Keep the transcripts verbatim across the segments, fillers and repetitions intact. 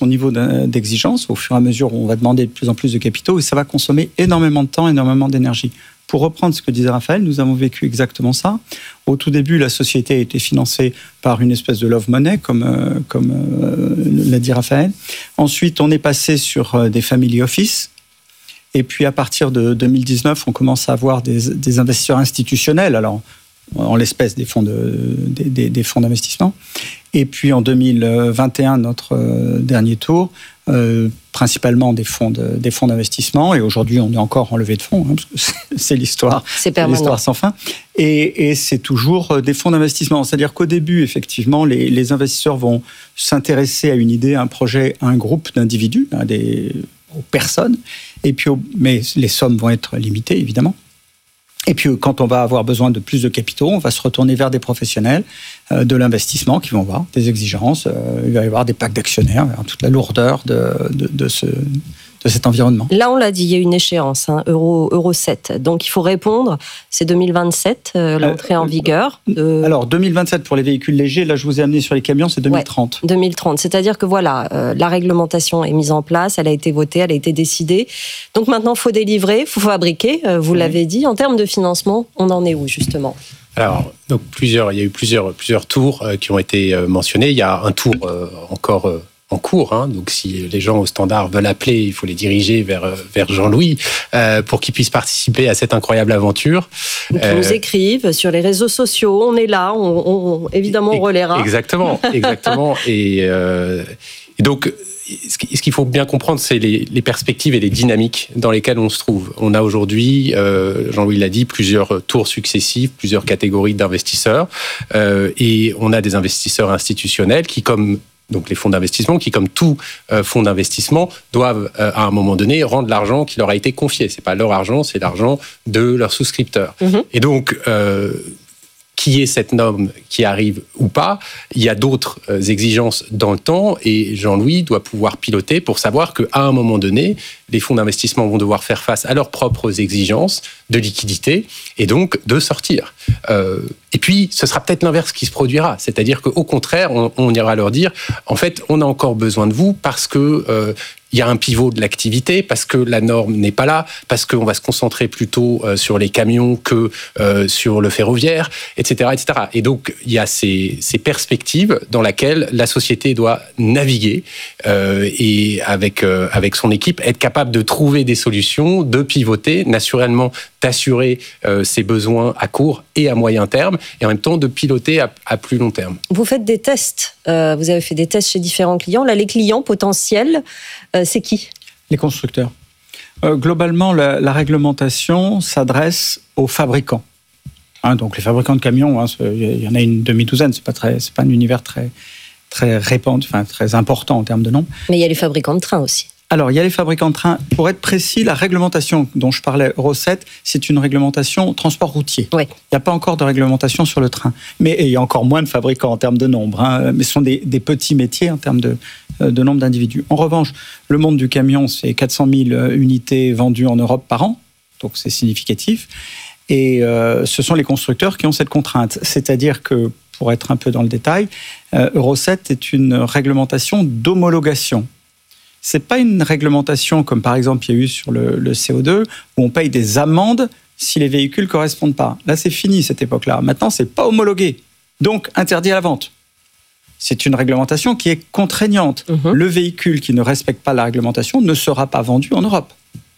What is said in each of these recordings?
son niveau d'exigence au fur et à mesure où on va demander de plus en plus de capitaux et ça va consommer énormément de temps, énormément d'énergie. Pour reprendre ce que disait Raphaël, nous avons vécu exactement ça. Au tout début, la société a été financée par une espèce de love money, comme, euh, comme euh, l'a dit Raphaël. Ensuite, on est passé sur euh, des family office. Et puis, à partir de deux mille dix-neuf, on commence à avoir des, des investisseurs institutionnels, alors en l'espèce des fonds, de, des, des, des fonds d'investissement. Et puis, en deux mille vingt et un, notre euh, dernier tour, euh, principalement des fonds, de, des fonds d'investissement. Et aujourd'hui, on est encore en levée de fonds, hein, parce que c'est, c'est l'histoire, c'est c'est l'histoire sans fin. Et, et c'est toujours des fonds d'investissement. C'est-à-dire qu'au début, effectivement, les, les investisseurs vont s'intéresser à une idée, à un projet, à un groupe d'individus, à des, aux personnes. Et puis, mais les sommes vont être limitées, évidemment. Et puis, quand on va avoir besoin de plus de capitaux, on va se retourner vers des professionnels euh, de l'investissement qui vont avoir des exigences. Euh, il va y avoir des packs d'actionnaires, toute la lourdeur de, de, de, ce, de cet environnement. Là, on l'a dit, il y a une échéance, hein, Euro, Euro sept. Donc, il faut répondre. C'est deux mille vingt-sept, euh, l'entrée euh, en vigueur. De... Alors, deux mille vingt-sept pour les véhicules légers. Là, je vous ai amené sur les camions, c'est deux mille trente. Ouais, deux mille trente. C'est-à-dire que voilà, euh, la réglementation est mise en place, elle a été votée, elle a été décidée. Donc, maintenant, il faut délivrer, il faut fabriquer, euh, vous oui. l'avez dit. En termes de financement, on en est où, justement ? Alors, donc plusieurs, il y a eu plusieurs, plusieurs tours euh, qui ont été euh, mentionnés. Il y a un tour euh, encore euh, en cours. Hein. Donc, si les gens au standard veulent appeler, il faut les diriger vers, vers Jean-Louis euh, pour qu'ils puissent participer à cette incroyable aventure. Ils euh, nous écrivent sur les réseaux sociaux. On est là. On, on, évidemment, on relaiera. Exactement. exactement. et, euh, et donc, ce qu'il faut bien comprendre, c'est les, les perspectives et les dynamiques dans lesquelles on se trouve. On a aujourd'hui, euh, Jean-Louis l'a dit, plusieurs tours successifs, plusieurs catégories d'investisseurs. Euh, et on a des investisseurs institutionnels qui, comme donc les fonds d'investissement, qui, comme tout euh, fonds d'investissement, doivent, euh, à un moment donné, rendre l'argent qui leur a été confié. Ce n'est pas leur argent, c'est l'argent de leurs souscripteurs. Mmh. Et donc, euh, qui est cette norme qui arrive ou pas, il y a d'autres exigences dans le temps et Jean-Louis doit pouvoir piloter pour savoir qu'à un moment donné, les fonds d'investissement vont devoir faire face à leurs propres exigences de liquidité et donc de sortir. Euh, et puis, ce sera peut-être l'inverse qui se produira, c'est-à-dire qu'au contraire, on, on ira leur dire, en fait, on a encore besoin de vous parce que euh, il y a un pivot de l'activité, parce que la norme n'est pas là, parce qu'on va se concentrer plutôt euh, sur les camions que euh, sur le ferroviaire, et cetera, et cetera. Et donc, il y a ces, ces perspectives dans lesquelles la société doit naviguer euh, et avec, euh, avec son équipe, être capable de trouver des solutions, de pivoter, naturellement d'assurer euh, ses besoins à court et à moyen terme, et en même temps de piloter à, à plus long terme. Vous faites des tests, euh, vous avez fait des tests chez différents clients. Là, les clients potentiels, euh, c'est qui ? Les constructeurs. Euh, globalement, la, la réglementation s'adresse aux fabricants. Hein, donc les fabricants de camions, hein, il y en a une demi-douzaine, c'est pas très, c'est pas un univers très, très répandu, enfin très important en termes de nombre. Mais il y a les fabricants de trains aussi. Alors, il y a les fabricants de trains. Pour être précis, la réglementation dont je parlais, Euro sept, c'est une réglementation transport routier. Oui. Il n'y a pas encore de réglementation sur le train. Mais il y a encore moins de fabricants en termes de nombre. Hein, mais ce sont des, des petits métiers en termes de, de nombre d'individus. En revanche, le monde du camion, c'est quatre cent mille unités vendues en Europe par an. Donc, c'est significatif. Et euh, ce sont les constructeurs qui ont cette contrainte. C'est-à-dire que, pour être un peu dans le détail, euh, Euro sept est une réglementation d'homologation. Ce n'est pas une réglementation comme par exemple il y a eu sur le, le C O deux où on paye des amendes si les véhicules ne correspondent pas. Là, c'est fini cette époque-là. Maintenant, ce n'est pas homologué. Donc, interdit à la vente. C'est une réglementation qui est contraignante. Mmh. Le véhicule qui ne respecte pas la réglementation ne sera pas vendu en Europe.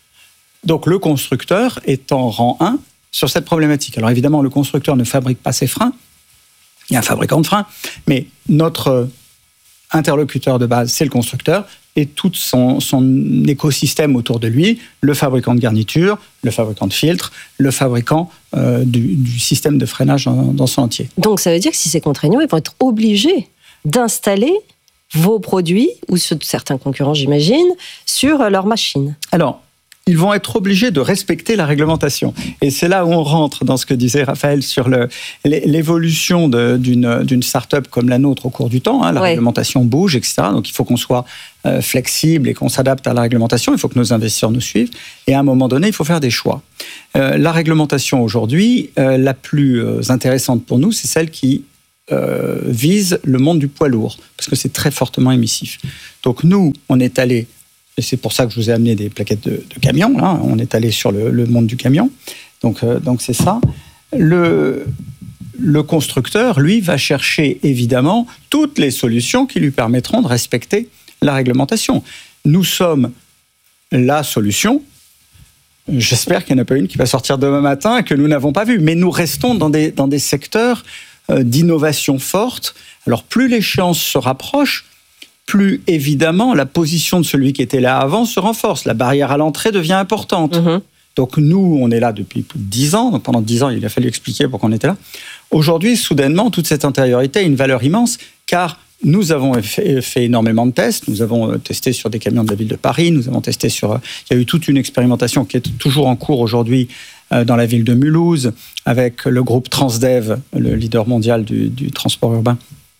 Donc, le constructeur est en rang un sur cette problématique. Alors, évidemment, le constructeur ne fabrique pas ses freins. Il y a un fabricant de freins. Mais notre interlocuteur de base, c'est le constructeur. Et tout son, son écosystème autour de lui, le fabricant de garniture, le fabricant de filtres, le fabricant euh, du, du système de freinage dans, dans son entier. Donc ça veut dire que si c'est contraignant, ils vont être obligés d'installer vos produits, ou ceux de certains concurrents j'imagine, sur leurs machines. Alors, ils vont être obligés de respecter la réglementation. Et c'est là où on rentre dans ce que disait Raphaël sur le, l'évolution de, d'une, d'une start-up comme la nôtre au cours du temps. Hein, la ouais. réglementation bouge, et cetera. Donc, il faut qu'on soit euh, flexible et qu'on s'adapte à la réglementation. Il faut que nos investisseurs nous suivent. Et à un moment donné, il faut faire des choix. Euh, la réglementation aujourd'hui, euh, la plus euh, intéressante pour nous, c'est celle qui euh, vise le monde du poids lourd, parce que c'est très fortement émissif. Donc nous, on est allé, et c'est pour ça que je vous ai amené des plaquettes de, de camion, là, on est allé sur le, le monde du camion, donc, euh, donc c'est ça. Le, le constructeur, lui, va chercher évidemment toutes les solutions qui lui permettront de respecter la réglementation. Nous sommes la solution. J'espère qu'il n'y en a pas une qui va sortir demain matin et que nous n'avons pas vue. Mais nous restons dans des, dans des secteurs euh, d'innovation forte. Alors, plus l'échéance se rapproche, plus évidemment la position de celui qui était là avant se renforce. La barrière à l'entrée devient importante. Mmh. Donc nous, on est là depuis plus de dix ans. Donc pendant dix ans, il a fallu expliquer pourquoi on était là. Aujourd'hui, soudainement, toute cette antériorité a une valeur immense, car nous avons fait, fait énormément de tests. Nous avons testé sur des camions de la ville de Paris. Nous avons testé sur... Il y a eu toute une expérimentation qui est toujours en cours aujourd'hui dans la ville de Mulhouse, avec le groupe Transdev, le leader mondial du, du transport urbain,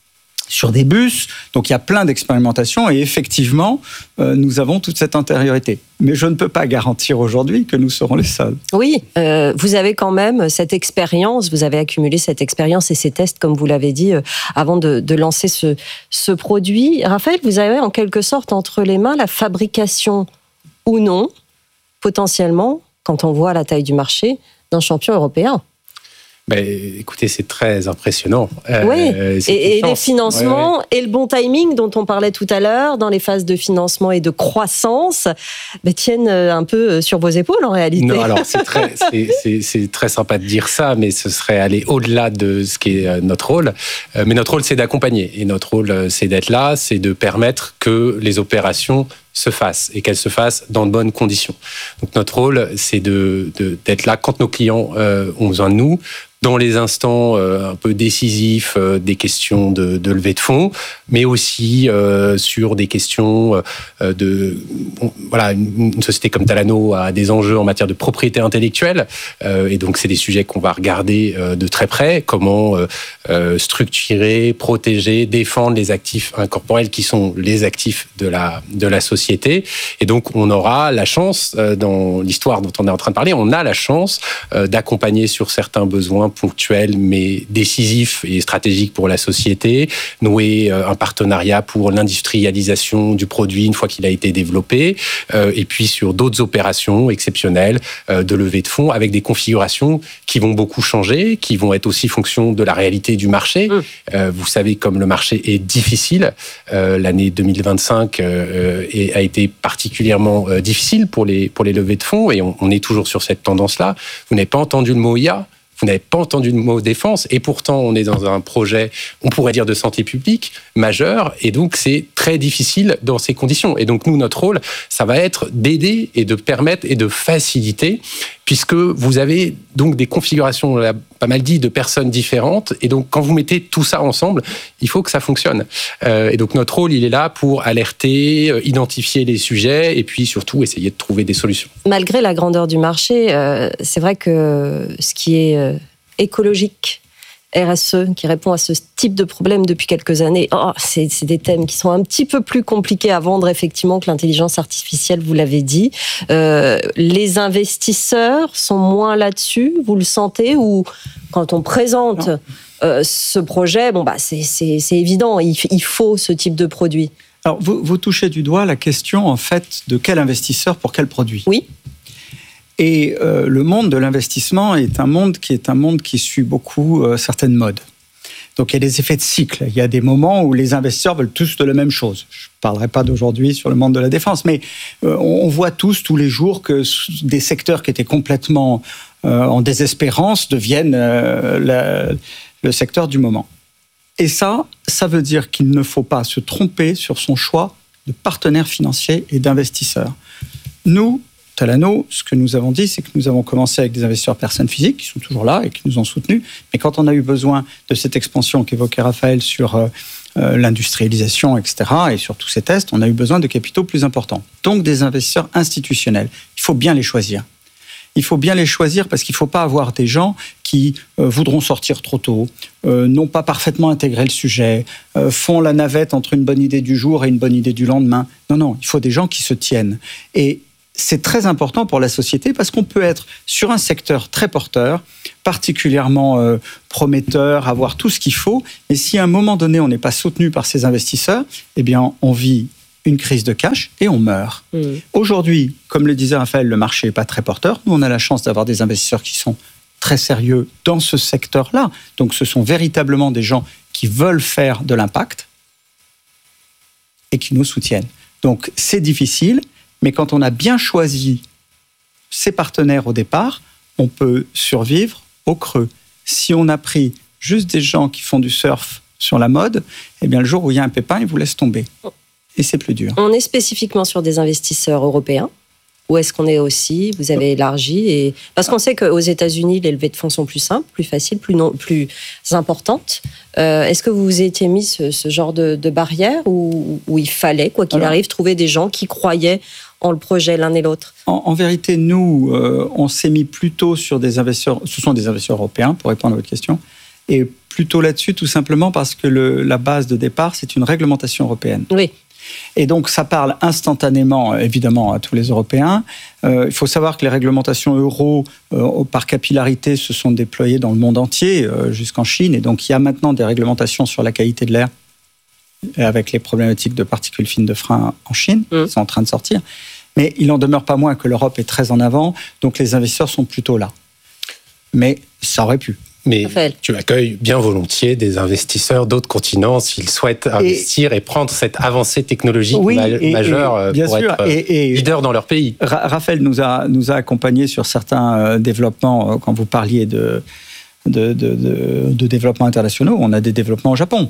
sur des bus. Donc il y a plein d'expérimentations et effectivement, euh, nous avons toute cette antériorité. Mais je ne peux pas garantir aujourd'hui que nous serons les seuls. Oui, euh, vous avez quand même cette expérience, vous avez accumulé cette expérience et ces tests, comme vous l'avez dit, euh, avant de, de lancer ce, ce produit. Raphaël, vous avez en quelque sorte entre les mains la fabrication ou non, potentiellement, quand on voit la taille du marché, d'un champion européen. Ben, écoutez, c'est très impressionnant. Oui, euh, et, et les financements, ouais, ouais. et le bon timing dont on parlait tout à l'heure, dans les phases de financement et de croissance, ben, tiennent un peu sur vos épaules en réalité. Non, alors c'est très, c'est, c'est, c'est très sympa de dire ça, mais ce serait aller au-delà de ce qui est notre rôle. Mais notre rôle, c'est d'accompagner. Et notre rôle, c'est d'être là, c'est de permettre que les opérations se fassent et qu'elles se fassent dans de bonnes conditions. Donc notre rôle, c'est de, de, d'être là quand nos clients euh, ont besoin de nous, dans les instants euh, un peu décisifs euh, des questions de, de levée de fonds, mais aussi euh, sur des questions euh, de... Bon, voilà, une, une société comme Talano a des enjeux en matière de propriété intellectuelle, euh, et donc c'est des sujets qu'on va regarder euh, de très près, comment euh, euh, structurer, protéger, défendre les actifs incorporels qui sont les actifs de la, de la société. Et donc on aura la chance, euh, dans l'histoire dont on est en train de parler, on a la chance euh, d'accompagner sur certains besoins ponctuel mais décisif et stratégique pour la société, nouer un partenariat pour l'industrialisation du produit une fois qu'il a été développé, euh, et puis sur d'autres opérations exceptionnelles euh, de levée de fonds avec des configurations qui vont beaucoup changer, qui vont être aussi fonction de la réalité du marché. Mmh. Euh, vous savez, comme le marché est difficile, euh, l'année deux mille vingt-cinq euh, est, a été particulièrement euh, difficile pour les, pour les levées de fonds et on, on est toujours sur cette tendance-là. Vous n'avez pas entendu le mot I A. Vous n'avez pas entendu le mot défense, et pourtant on est dans un projet, on pourrait dire de santé publique majeur, et donc c'est très difficile dans ces conditions. Et donc nous, notre rôle, ça va être d'aider et de permettre et de faciliter, puisque vous avez donc des configurations, on l'a pas mal dit, de personnes différentes, et donc quand vous mettez tout ça ensemble, il faut que ça fonctionne. Euh, et donc notre rôle, il est là pour alerter, euh, identifier les sujets, et puis surtout essayer de trouver des solutions. Malgré la grandeur du marché, euh, c'est vrai que ce qui est euh, écologique, R S E, qui répond à ce type de problème depuis quelques années. Oh, c'est, c'est des thèmes qui sont un petit peu plus compliqués à vendre, effectivement, que l'intelligence artificielle, vous l'avez dit. Euh, les investisseurs sont moins là-dessus, vous le sentez, ou quand on présente euh, ce projet, bon, bah, c'est, c'est, c'est évident, il, il faut ce type de produit. Alors, vous, vous touchez du doigt la question, en fait, de quel investisseur pour quel produit. Oui. Et euh, le monde de l'investissement est un monde qui est un monde qui suit beaucoup euh, certaines modes. Donc il y a des effets de cycle. Il y a des moments où les investisseurs veulent tous de la même chose. Je ne parlerai pas d'aujourd'hui sur le monde de la défense, mais euh, on voit tous, tous les jours, que des secteurs qui étaient complètement euh, en désespérance deviennent euh, la, le secteur du moment. Et ça, ça veut dire qu'il ne faut pas se tromper sur son choix de partenaire financier et d'investisseur. Nous, Talano, ce que nous avons dit, c'est que nous avons commencé avec des investisseurs personnes physiques qui sont toujours là et qui nous ont soutenus. Mais quand on a eu besoin de cette expansion qu'évoquait Raphaël sur euh, euh, l'industrialisation, et cetera, et sur tous ces tests, on a eu besoin de capitaux plus importants. Donc des investisseurs institutionnels. Il faut bien les choisir. Il faut bien les choisir parce qu'il ne faut pas avoir des gens qui euh, voudront sortir trop tôt, euh, n'ont pas parfaitement intégré le sujet, euh, font la navette entre une bonne idée du jour et une bonne idée du lendemain. Non, non, il faut des gens qui se tiennent. Et c'est très important pour la société parce qu'on peut être sur un secteur très porteur, particulièrement euh, prometteur, avoir tout ce qu'il faut. Mais si à un moment donné, on n'est pas soutenu par ces investisseurs, eh bien, on vit une crise de cash et on meurt. Mmh. Aujourd'hui, comme le disait Raphaël, le marché n'est pas très porteur. Nous, on a la chance d'avoir des investisseurs qui sont très sérieux dans ce secteur-là. Donc, ce sont véritablement des gens qui veulent faire de l'impact et qui nous soutiennent. Donc, c'est difficile, mais quand on a bien choisi ses partenaires au départ, on peut survivre au creux. Si on a pris juste des gens qui font du surf sur la mode, eh bien, le jour où il y a un pépin, ils vous laissent tomber. Et c'est plus dur. On est spécifiquement sur des investisseurs européens. Où est-ce qu'on est aussi ? Vous avez élargi et... Parce qu'on sait qu'aux États-Unis, les levées de fonds sont plus simples, plus faciles, plus, non... plus importantes. Euh, est-ce que vous vous étiez mis ce, ce genre de, de barrière où, où il fallait, quoi qu'il Alors, arrive, trouver des gens qui croyaient en le projet l'un et l'autre ? En, en vérité, nous, euh, on s'est mis plutôt sur des investisseurs... Ce sont des investisseurs européens, pour répondre à votre question. Et plutôt là-dessus, tout simplement parce que le, la base de départ, c'est une réglementation européenne. Oui. Et donc, ça parle instantanément, évidemment, à tous les Européens. Euh, il faut savoir que les réglementations euro, euh, par capillarité, se sont déployées dans le monde entier, euh, jusqu'en Chine. Et donc, il y a maintenant des réglementations sur la qualité de l'air, avec les problématiques de particules fines de frein en Chine, mmh. qui sont en train de sortir. Mais il n'en demeure pas moins que l'Europe est très en avant, donc les investisseurs sont plutôt là. Mais ça aurait pu. Mais Raphaël. Tu accueilles bien volontiers des investisseurs d'autres continents s'ils souhaitent investir et, et prendre cette avancée technologique oui, ma- et, majeure et, bien pour sûr, être et, et, leader dans leur pays. Raphaël nous a, nous a accompagnés sur certains développements, quand vous parliez de, de, de, de, de développements internationaux. On a des développements au Japon.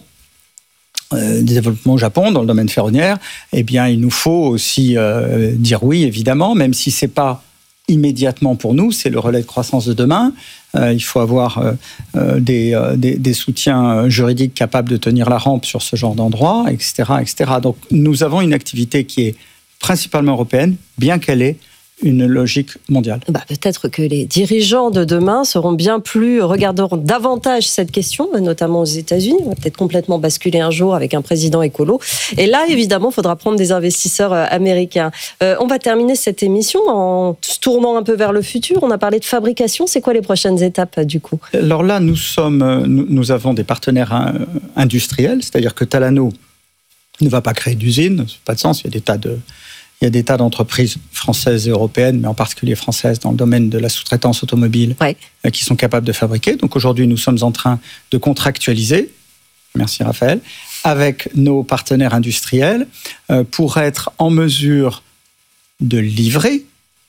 Euh, des développements au Japon dans le domaine ferroviaire. Eh bien, il nous faut aussi euh, dire oui, évidemment, même si ce n'est pas immédiatement pour nous, c'est le relais de croissance de demain. Euh, il faut avoir euh, des, euh, des, des soutiens juridiques capables de tenir la rampe sur ce genre d'endroit, et cetera, et cetera. Donc, nous avons une activité qui est principalement européenne, bien qu'elle ait une logique mondiale. Bah, peut-être que les dirigeants de demain seront bien plus, regarderont davantage cette question, notamment aux États-Unis. On va peut-être complètement basculer un jour avec un président écolo. Et là, évidemment, il faudra prendre des investisseurs américains. Euh, on va terminer cette émission en se tournant un peu vers le futur. On a parlé de fabrication. C'est quoi les prochaines étapes, du coup ? Alors là, nous, sommes, nous, nous avons des partenaires industriels, c'est-à-dire que Talano ne va pas créer d'usine, ça n'a pas de sens, il y a des tas de... Il y a des tas d'entreprises françaises et européennes, mais en particulier françaises, dans le domaine de la sous-traitance automobile, ouais. qui sont capables de fabriquer. Donc aujourd'hui, nous sommes en train de contractualiser, merci Raphaël, avec nos partenaires industriels pour être en mesure de livrer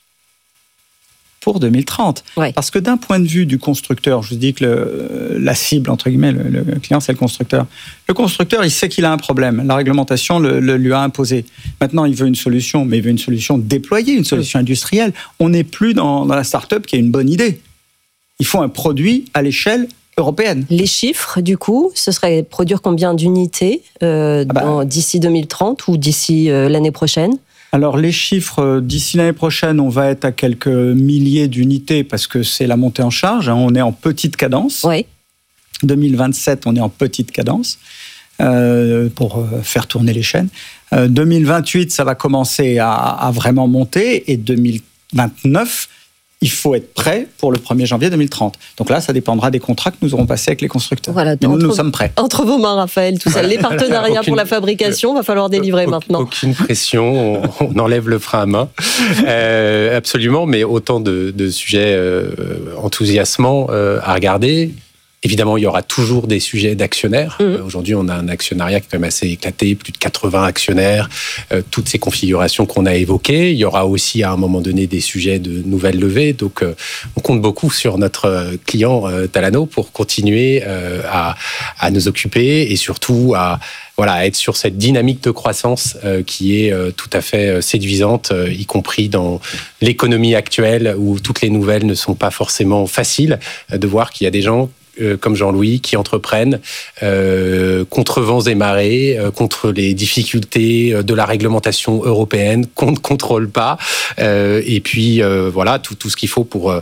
pour deux mille trente. Ouais. Parce que d'un point de vue du constructeur, je vous dis que le, la cible, entre guillemets, le, le client, c'est le constructeur. Le constructeur, il sait qu'il a un problème. La réglementation le, le, lui a imposé. Maintenant, il veut une solution, mais il veut une solution déployée, une solution industrielle. On n'est plus dans, dans la start-up qui a une bonne idée. Il faut un produit à l'échelle européenne. Les chiffres, du coup, ce serait produire combien d'unités euh, ah bah, dans, d'ici deux mille trente ou d'ici euh, l'année prochaine ? Alors, les chiffres, d'ici l'année prochaine, on va être à quelques milliers d'unités parce que c'est la montée en charge. Hein, on est en petite cadence. Oui. deux mille vingt-sept, on est en petite cadence euh, pour euh, faire tourner les chaînes. Euh, deux mille vingt-huit, ça va commencer à, à vraiment monter. Et deux mille vingt-neuf, il faut être prêt pour le premier janvier deux mille trente. Donc là, ça dépendra des contrats que nous aurons passés avec les constructeurs. Voilà, Mais nous, nous sommes prêts. Entre vos mains, Raphaël, tout ça. Les partenariats aucune, pour la fabrication, il va falloir délivrer maintenant. Aucune pression, on, on enlève le frein à main. Euh, absolument, mais autant de, de sujets euh, enthousiasmants euh, à regarder. Évidemment, il y aura toujours des sujets d'actionnaires. Mmh. Aujourd'hui, on a un actionnariat qui est quand même assez éclaté, plus de quatre-vingts actionnaires, euh, toutes ces configurations qu'on a évoquées. Il y aura aussi, à un moment donné, des sujets de nouvelles levées. Donc, euh, on compte beaucoup sur notre client euh, Talano pour continuer euh, à, à nous occuper et surtout à voilà, être sur cette dynamique de croissance euh, qui est euh, tout à fait euh, séduisante, euh, y compris dans l'économie actuelle où toutes les nouvelles ne sont pas forcément faciles, euh, de voir qu'il y a des gens Euh, comme Jean-Louis, qui entreprennent euh, contre vents et marées, euh, contre les difficultés de la réglementation européenne qu'on ne contrôle pas, euh, et puis euh, voilà tout, tout ce qu'il faut pour,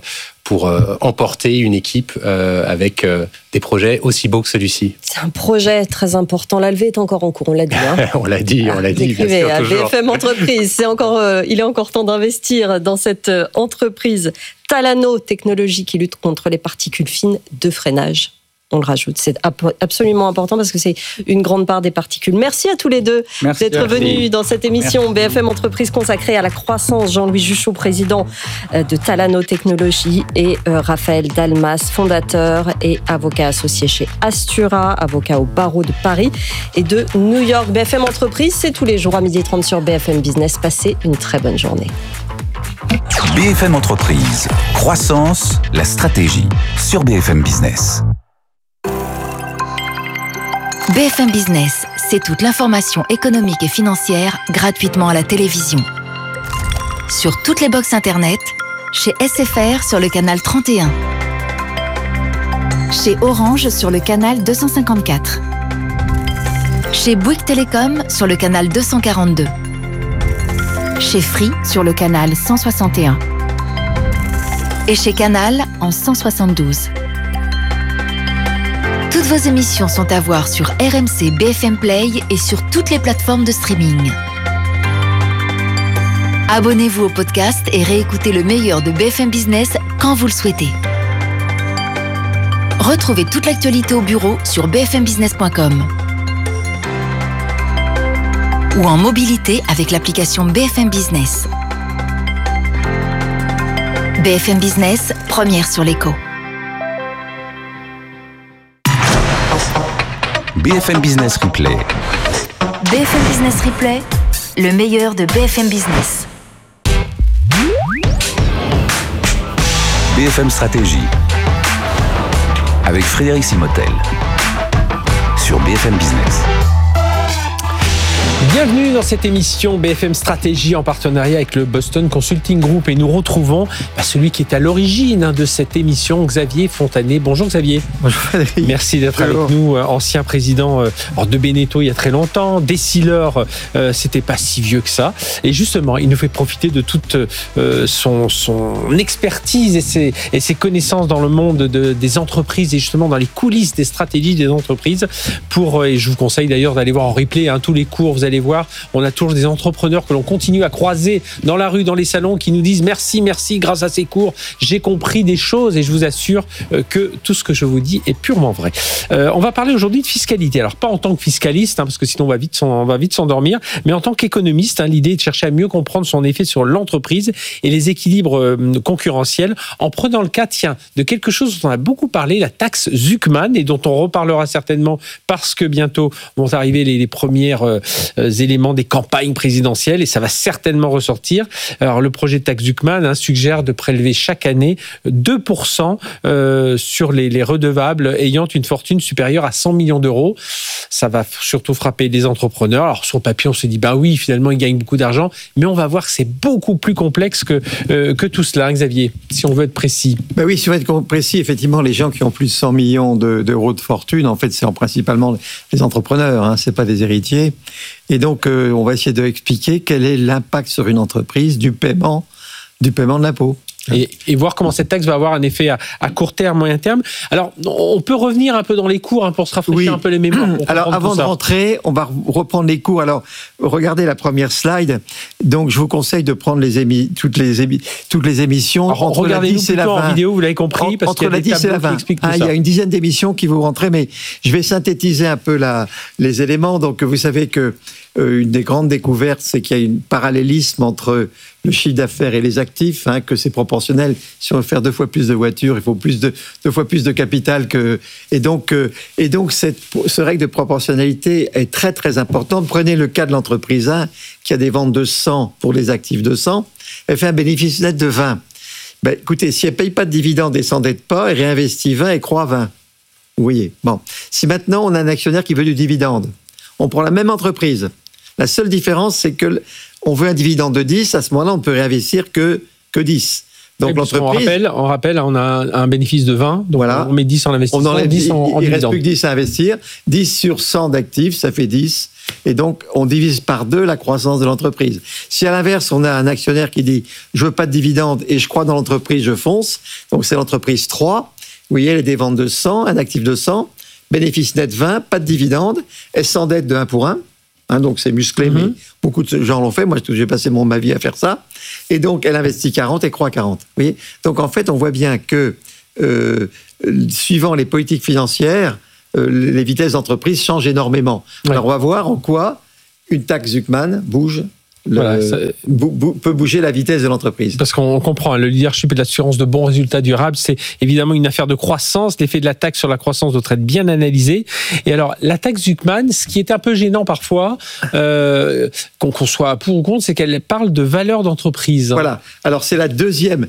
pour euh, emporter une équipe euh, avec euh, des projets aussi beaux que celui-ci. C'est un projet très important. La levée est encore en cours, on l'a dit. Hein. on l'a dit, on l'a dit, bien sûr, à toujours. B F M Entreprise, c'est encore, euh, il est encore temps d'investir dans cette euh, entreprise Talano Technologies qui lutte contre les particules fines de freinage. On le rajoute, c'est absolument important parce que c'est une grande part des particules. Merci à tous les deux Merci, d'être merci. venus dans cette émission Merci. B F M Entreprise consacrée à la croissance. Jean-Louis Juchot, président de Talano Technologies, et Raphaël Dalmas, fondateur et avocat associé chez Astura, avocat au barreau de Paris et de New York. B F M Entreprise, c'est tous les jours à midi trente sur B F M Business. Passez une très bonne journée. B F M Entreprise, croissance, la stratégie sur B F M Business. B F M Business, c'est toute l'information économique et financière gratuitement à la télévision. Sur toutes les box internet, chez S F R sur le canal trente et un, chez Orange sur le canal deux cent cinquante-quatre, chez Bouygues Télécom sur le canal deux cent quarante-deux, chez Free sur le canal cent soixante et un et chez Canal en cent soixante-douze. Toutes vos émissions sont à voir sur R M C B F M Play et sur toutes les plateformes de streaming. Abonnez-vous au podcast et réécoutez le meilleur de B F M Business quand vous le souhaitez. Retrouvez toute l'actualité au bureau sur b f m business point com ou en mobilité avec l'application B F M Business. B F M Business, première sur l'écho. B F M Business Replay. B F M Business Replay, le meilleur de B F M Business. B F M Stratégie. Avec Frédéric Simotel. Sur B F M Business. Bienvenue dans cette émission B F M Stratégie en partenariat avec le Boston Consulting Group, et nous retrouvons bah, celui qui est à l'origine hein, de cette émission, Xavier Fontanet. Bonjour Xavier. Bonjour Frédéric. Merci d'être Bonjour. avec nous, euh, ancien président euh, de Beneteau il y a très longtemps. Décileur, euh, c'était pas si vieux que ça. Et justement, il nous fait profiter de toute euh, son, son expertise et ses, et ses connaissances dans le monde de, des entreprises et justement dans les coulisses des stratégies des entreprises. Pour, euh, et je vous conseille d'ailleurs d'aller voir en replay hein, tous les cours, vous allez voir, on a toujours des entrepreneurs que l'on continue à croiser dans la rue, dans les salons, qui nous disent merci, merci, grâce à ces cours, j'ai compris des choses, et je vous assure que tout ce que je vous dis est purement vrai. Euh, on va parler aujourd'hui de fiscalité. Alors pas en tant que fiscaliste, hein, parce que sinon on va vite, on va vite s'endormir, mais en tant qu'économiste. Hein, l'idée est de chercher à mieux comprendre son effet sur l'entreprise et les équilibres euh, concurrentiels, en prenant le cas, tiens, de quelque chose dont on a beaucoup parlé, la taxe Zuckman, et dont on reparlera certainement parce que bientôt vont arriver les, les premières euh, éléments des campagnes présidentielles, et ça va certainement ressortir. Alors le projet de taxe Zuckman hein, suggère de prélever chaque année deux pour cent euh, sur les, les redevables ayant une fortune supérieure à cent millions d'euros. Ça va surtout frapper les entrepreneurs. Alors sur le papier, on se dit bah oui, finalement ils gagnent beaucoup d'argent, mais on va voir que c'est beaucoup plus complexe que euh, que tout cela, hein, Xavier, si on veut être précis. Ben oui, si on veut être précis, effectivement, les gens qui ont plus de cent millions de, d'euros de fortune, en fait, c'est principalement les entrepreneurs, hein, c'est pas des héritiers. Et donc, euh, on va essayer d'expliquer quel est l'impact sur une entreprise du paiement, du paiement de l'impôt. Et, et voir comment cette taxe va avoir un effet à, à court terme, moyen terme. Alors, on peut revenir un peu dans les cours hein, pour se rafraîchir Oui. un peu les mémoires. Alors, avant de rentrer, on va reprendre les cours. Alors, regardez la première slide. Donc, je vous conseille de prendre les émi- toutes, les émi- toutes les émissions. Alors, entre la regardez-nous dix et la plutôt vingt. en vidéo, vous l'avez compris, parce entre qu'il y a la des dix et la tableaux qui vingt. expliquent tout Ah, il ça. y a une dizaine d'émissions qui vous rentrez, mais je vais synthétiser un peu la, les éléments. Donc, vous savez que euh, une des grandes découvertes, c'est qu'il y a un parallélisme entre le chiffre d'affaires et les actifs, hein, que c'est proportionnel. Si on veut faire deux fois plus de voitures, il faut plus de, deux fois plus de capital que... Et donc, euh, et donc cette, ce règle de proportionnalité est très, très importante. Prenez le cas de l'entreprise un, qui a des ventes de cent pour les actifs de cent, elle fait un bénéfice net de vingt. Ben, écoutez, si elle ne paye pas de dividendes et s'endette pas, elle réinvestit vingt et croît vingt. Vous voyez. Bon. Si maintenant, on a un actionnaire qui veut du dividende, on prend la même entreprise. La seule différence, c'est que on veut un dividende de dix, à ce moment-là, on ne peut réinvestir que, que dix. Donc oui, l'entreprise... On rappelle, on rappelle, on a un, un bénéfice de vingt, donc voilà. on met dix en investissement, on enlève dix en, en il ne reste dividende. plus que dix à investir. dix sur cent d'actifs, ça fait dix. Et donc, on divise par deux la croissance de l'entreprise. Si à l'inverse, on a un actionnaire qui dit « je veux pas de dividendes et je crois dans l'entreprise, je fonce », donc c'est l'entreprise trois, vous voyez, elle est des ventes de cent, un actif de cent, bénéfice net vingt, pas de dividendes, elle s'endette de un pour un, hein, donc c'est musclé, mm-hmm. mais beaucoup de gens l'ont fait, moi j'ai passé mon ma vie à faire ça, et donc elle investit quarante et croît quarante. Vous voyez, donc en fait, on voit bien que, euh, suivant les politiques financières, euh, les vitesses d'entreprise changent énormément. Ouais. Alors on va voir en quoi une taxe Zuckman bouge. Le, voilà, ça, bou, bou, peut bouger la vitesse de l'entreprise. Parce qu'on comprend, le leadership et l'assurance de bons résultats durables, c'est évidemment une affaire de croissance. L'effet de la taxe sur la croissance doit être bien analysé. Et alors, la taxe Zuckman, ce qui est un peu gênant parfois, euh, qu'on, qu'on soit pour ou contre, c'est qu'elle parle de valeur d'entreprise. Voilà. Alors, c'est la deuxième.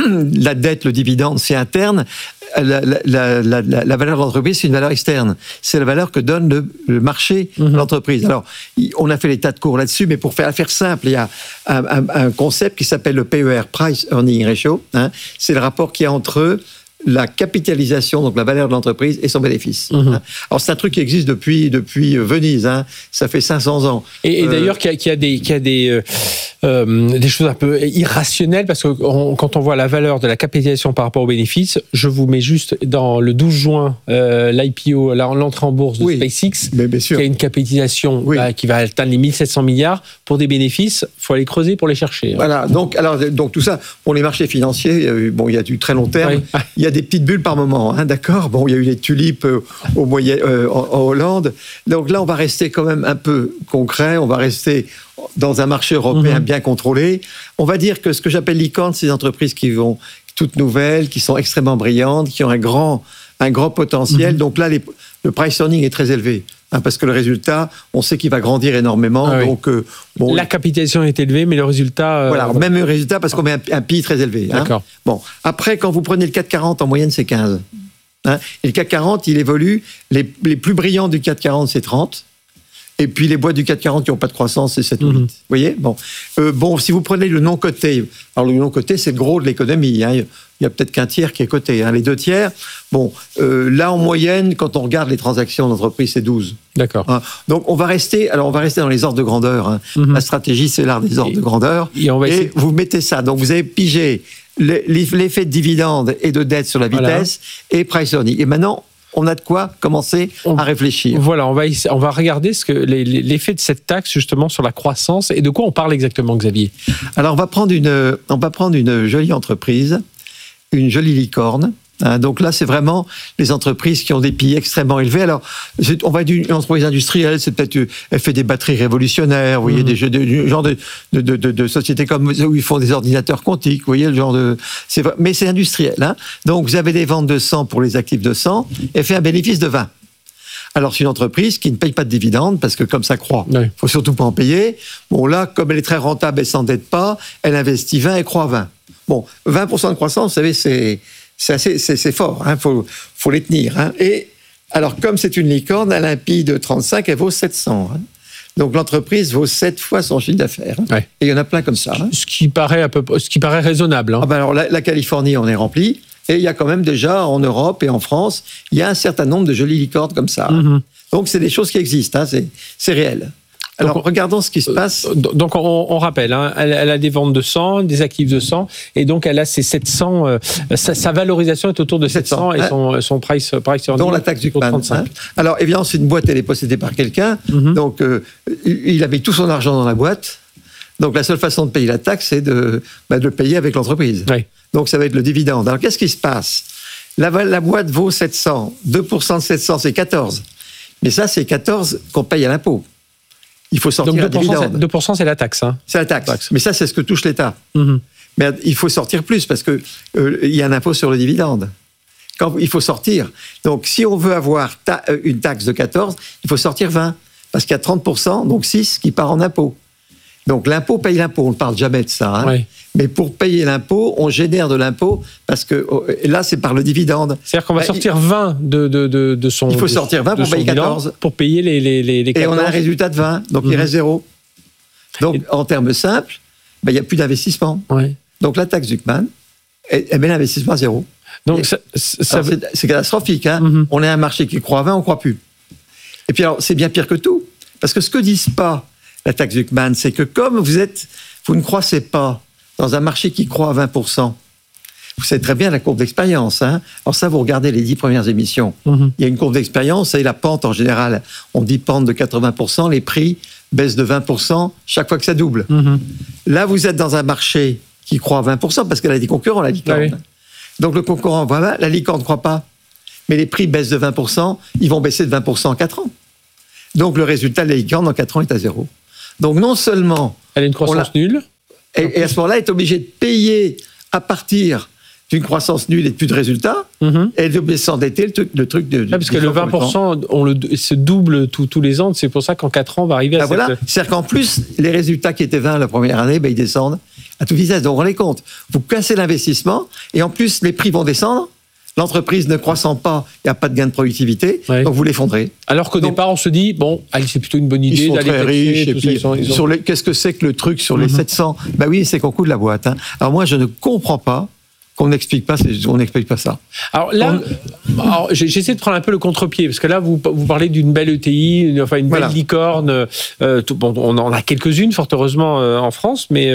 La dette, le dividende, c'est interne. La, la, la, la, la valeur de l'entreprise, c'est une valeur externe. C'est la valeur que donne le, le marché de mmh. l'entreprise. Alors, on a fait les tas de cours là-dessus, mais pour faire affaire simple, il y a un, un, un concept qui s'appelle le P E R, Price Earning Ratio. Hein. C'est le rapport qu'il y a entre la capitalisation, donc la valeur de l'entreprise, et son bénéfice. Mmh. Hein. Alors, c'est un truc qui existe depuis, depuis Venise. Hein. Ça fait cinq cents ans. Et, et d'ailleurs, euh, qu'il y a, qu'il y a des... Qu'il y a des euh... Euh, des choses un peu irrationnelles, parce que on, quand on voit la valeur de la capitalisation par rapport aux bénéfices, je vous mets juste dans le douze juin euh, l'I P O, l'entrée en bourse de oui, SpaceX, qui a une capitalisation oui. bah, qui va atteindre les mille sept cents milliards pour des bénéfices. Il faut aller creuser pour les chercher. Hein. Voilà, donc, alors, donc tout ça, pour les marchés financiers, bon, il y a du très long terme, oui. il y a des petites bulles par moment, hein, d'accord. Bon, il y a eu les tulipes euh, au moyen, euh, en, en Hollande, donc là on va rester quand même un peu concret, on va rester dans un marché européen mmh. bien contrôlé. On va dire que ce que j'appelle licorne, c'est des entreprises qui vont toutes nouvelles, qui sont extrêmement brillantes, qui ont un grand, un grand potentiel. Mmh. Donc là, les, le price earning est très élevé. Hein, parce que le résultat, on sait qu'il va grandir énormément. Ah oui. Donc, euh, bon, la capitalisation est élevée, mais le résultat... Euh, voilà, même le résultat, parce qu'on met un, un P I très élevé. Hein. D'accord. Bon, après, quand vous prenez le C A C quarante, en moyenne, c'est quinze. Hein. Et le C A C quarante, il évolue. Les, les plus brillants du C A C quarante, c'est trente. Et puis les boîtes du C A C quarante qui n'ont pas de croissance, c'est sept ou huit. Mmh. Vous voyez, bon. Euh, bon, si vous prenez le non coté, alors le non coté, c'est le gros de l'économie. Hein. Il y a peut-être qu'un tiers qui est coté. Hein. Les deux tiers, bon, euh, là en moyenne, quand on regarde les transactions d'entreprise, c'est douze. D'accord. Hein. Donc on va rester, alors on va rester dans les ordres de grandeur. Hein. Mmh. La stratégie, c'est l'art des ordres et, de grandeur. Et, on va essayer... et vous mettez ça. Donc vous avez pigé l'effet de dividende et de dette sur la vitesse voilà. et price earning. Et maintenant, on a de quoi commencer on, à réfléchir. Voilà, on va, on va regarder ce que, l'effet de cette taxe justement sur la croissance et de quoi on parle exactement, Xavier. Alors, on va prendre une, on va prendre une jolie entreprise, une jolie licorne. Hein, donc là, c'est vraiment les entreprises qui ont des P I extrêmement élevés. Alors, on va d'une entreprise industrielle, c'est peut-être, elle fait des batteries révolutionnaires, vous voyez, mmh. des jeux de, du genre de, de, de, de, de sociétés comme où ils font des ordinateurs quantiques, vous voyez, le genre de, c'est, mais c'est industriel. Hein. Donc, vous avez des ventes de cent pour les actifs de cent, et fait un bénéfice de vingt. Alors, c'est une entreprise qui ne paye pas de dividendes, parce que comme ça croît, il oui. faut surtout pas en payer. Bon, là, comme elle est très rentable, elle s'endette pas, elle investit vingt et croît vingt. Bon, vingt pour cent de croissance, vous savez, c'est... C'est, assez, c'est, c'est fort, il hein, faut, faut les tenir. Hein. Et alors, comme c'est une licorne, elle a un P I de trente-cinq, elle vaut sept cents. Hein. Donc, l'entreprise vaut sept fois son chiffre d'affaires. Hein. Ouais. Et il y en a plein comme ça. Hein. Ce qui paraît, à peu, ce qui paraît raisonnable. Hein. Ah ben alors, la, la Californie, on est rempli. Et il y a quand même déjà, en Europe et en France, il y a un certain nombre de jolies licornes comme ça. Mm-hmm. Donc, c'est des choses qui existent, hein, c'est, c'est réel. Alors, donc, regardons ce qui se passe. Donc, on, on rappelle, hein, elle, elle a des ventes de cent, des actifs de cent, et donc elle a ses sept cents, euh, sa, sa valorisation est autour de sept cents, et son, son price, price dont la taxe Zuckman. Hein. Alors, évidemment, c'est une boîte, elle est possédée par quelqu'un, mm-hmm. donc euh, il avait tout son argent dans la boîte, donc la seule façon de payer la taxe, c'est de, bah, de le payer avec l'entreprise. Oui. Donc, ça va être le dividende. Alors, qu'est-ce qui se passe ? la, la boîte vaut sept cents, deux pour cent de sept cents, c'est quatorze. Mais ça, c'est quatorze qu'on paye à l'impôt. Il faut sortir donc deux pour cent, un dividende. deux pour cent, c'est la taxe. Hein. C'est la taxe. taxe. Mais ça, c'est ce que touche l'État. Mm-hmm. Mais il faut sortir plus parce qu'il euh, y a un impôt sur le dividende. Quand, il faut sortir. Donc, si on veut avoir ta, une taxe de quatorze, il faut sortir vingt. Parce qu'il y a trente pour cent, donc six, qui part en impôt. Donc, l'impôt paye l'impôt. On ne parle jamais de ça. Hein. Oui. Mais pour payer l'impôt, on génère de l'impôt parce que là, c'est par le dividende. C'est-à-dire qu'on va bah, sortir il... vingt de, de, de, de son. Il faut sortir vingt pour payer quatorze. Pour payer les, les, les, les quatorze. Et on a un résultat de vingt, donc mmh. il reste zéro. Donc, Et... en termes simples, bah, il n'y a plus d'investissement. Oui. Donc, la taxe Zuckman, elle, elle met l'investissement à zéro. Donc, Et, ça, ça c'est, c'est catastrophique. Hein. Mmh. On a un marché qui croît à vingt, on ne croit plus. Et puis, alors, c'est bien pire que tout. Parce que ce que disent pas la taxe Zucman, c'est que comme vous êtes, vous ne croissez pas dans un marché qui croît à vingt pour cent, vous savez très bien la courbe d'expérience. Hein. Alors ça, vous regardez les dix premières émissions. Mmh. Il y a une courbe d'expérience et la pente en général, on dit pente de quatre-vingts pour cent, les prix baissent de vingt pour cent chaque fois que ça double. Mmh. Là, vous êtes dans un marché qui croît à vingt pour cent parce qu'elle a des concurrents, la licorne. Ah oui. Donc le concurrent, voilà, la licorne ne croît pas. Mais les prix baissent de vingt pour cent, ils vont baisser de vingt pour cent en quatre ans. Donc le résultat de la licorne en quatre ans est à zéro. Donc non seulement... Elle a une croissance nulle. Et, et à ce moment-là, elle est obligée de payer à partir d'une croissance nulle et de plus de résultats, mm-hmm. et de s'endetter, le truc, le truc de... Ah, parce que le vingt pour cent, on le, se double tous, tous les ans, c'est pour ça qu'en quatre ans, on va arriver à ah, cette... Voilà, c'est-à-dire qu'en plus, les résultats qui étaient vingt la première année, ben, ils descendent à toute vitesse. Donc, on rendez compte, vous cassez l'investissement, et en plus, les prix vont descendre, l'entreprise ne croissant pas, il n'y a pas de gain de productivité, ouais. donc vous l'effondrez. Alors qu'au donc, départ, on se dit, bon, allez, c'est plutôt une bonne idée d'aller très riches, et puis, ça, ils sont, ils sur les, qu'est-ce que c'est que le truc sur les mm-hmm. sept cents? Bah oui, c'est qu'on coûte la boîte. Hein. Alors moi, je ne comprends pas qu'on n'explique pas, on n'explique pas ça. Alors là, on... alors, j'essaie de prendre un peu le contre-pied, parce que là, vous, vous parlez d'une belle E T I, une, enfin une voilà. belle licorne. Euh, tout, bon, on en a quelques-unes, fort heureusement, euh, en France, mais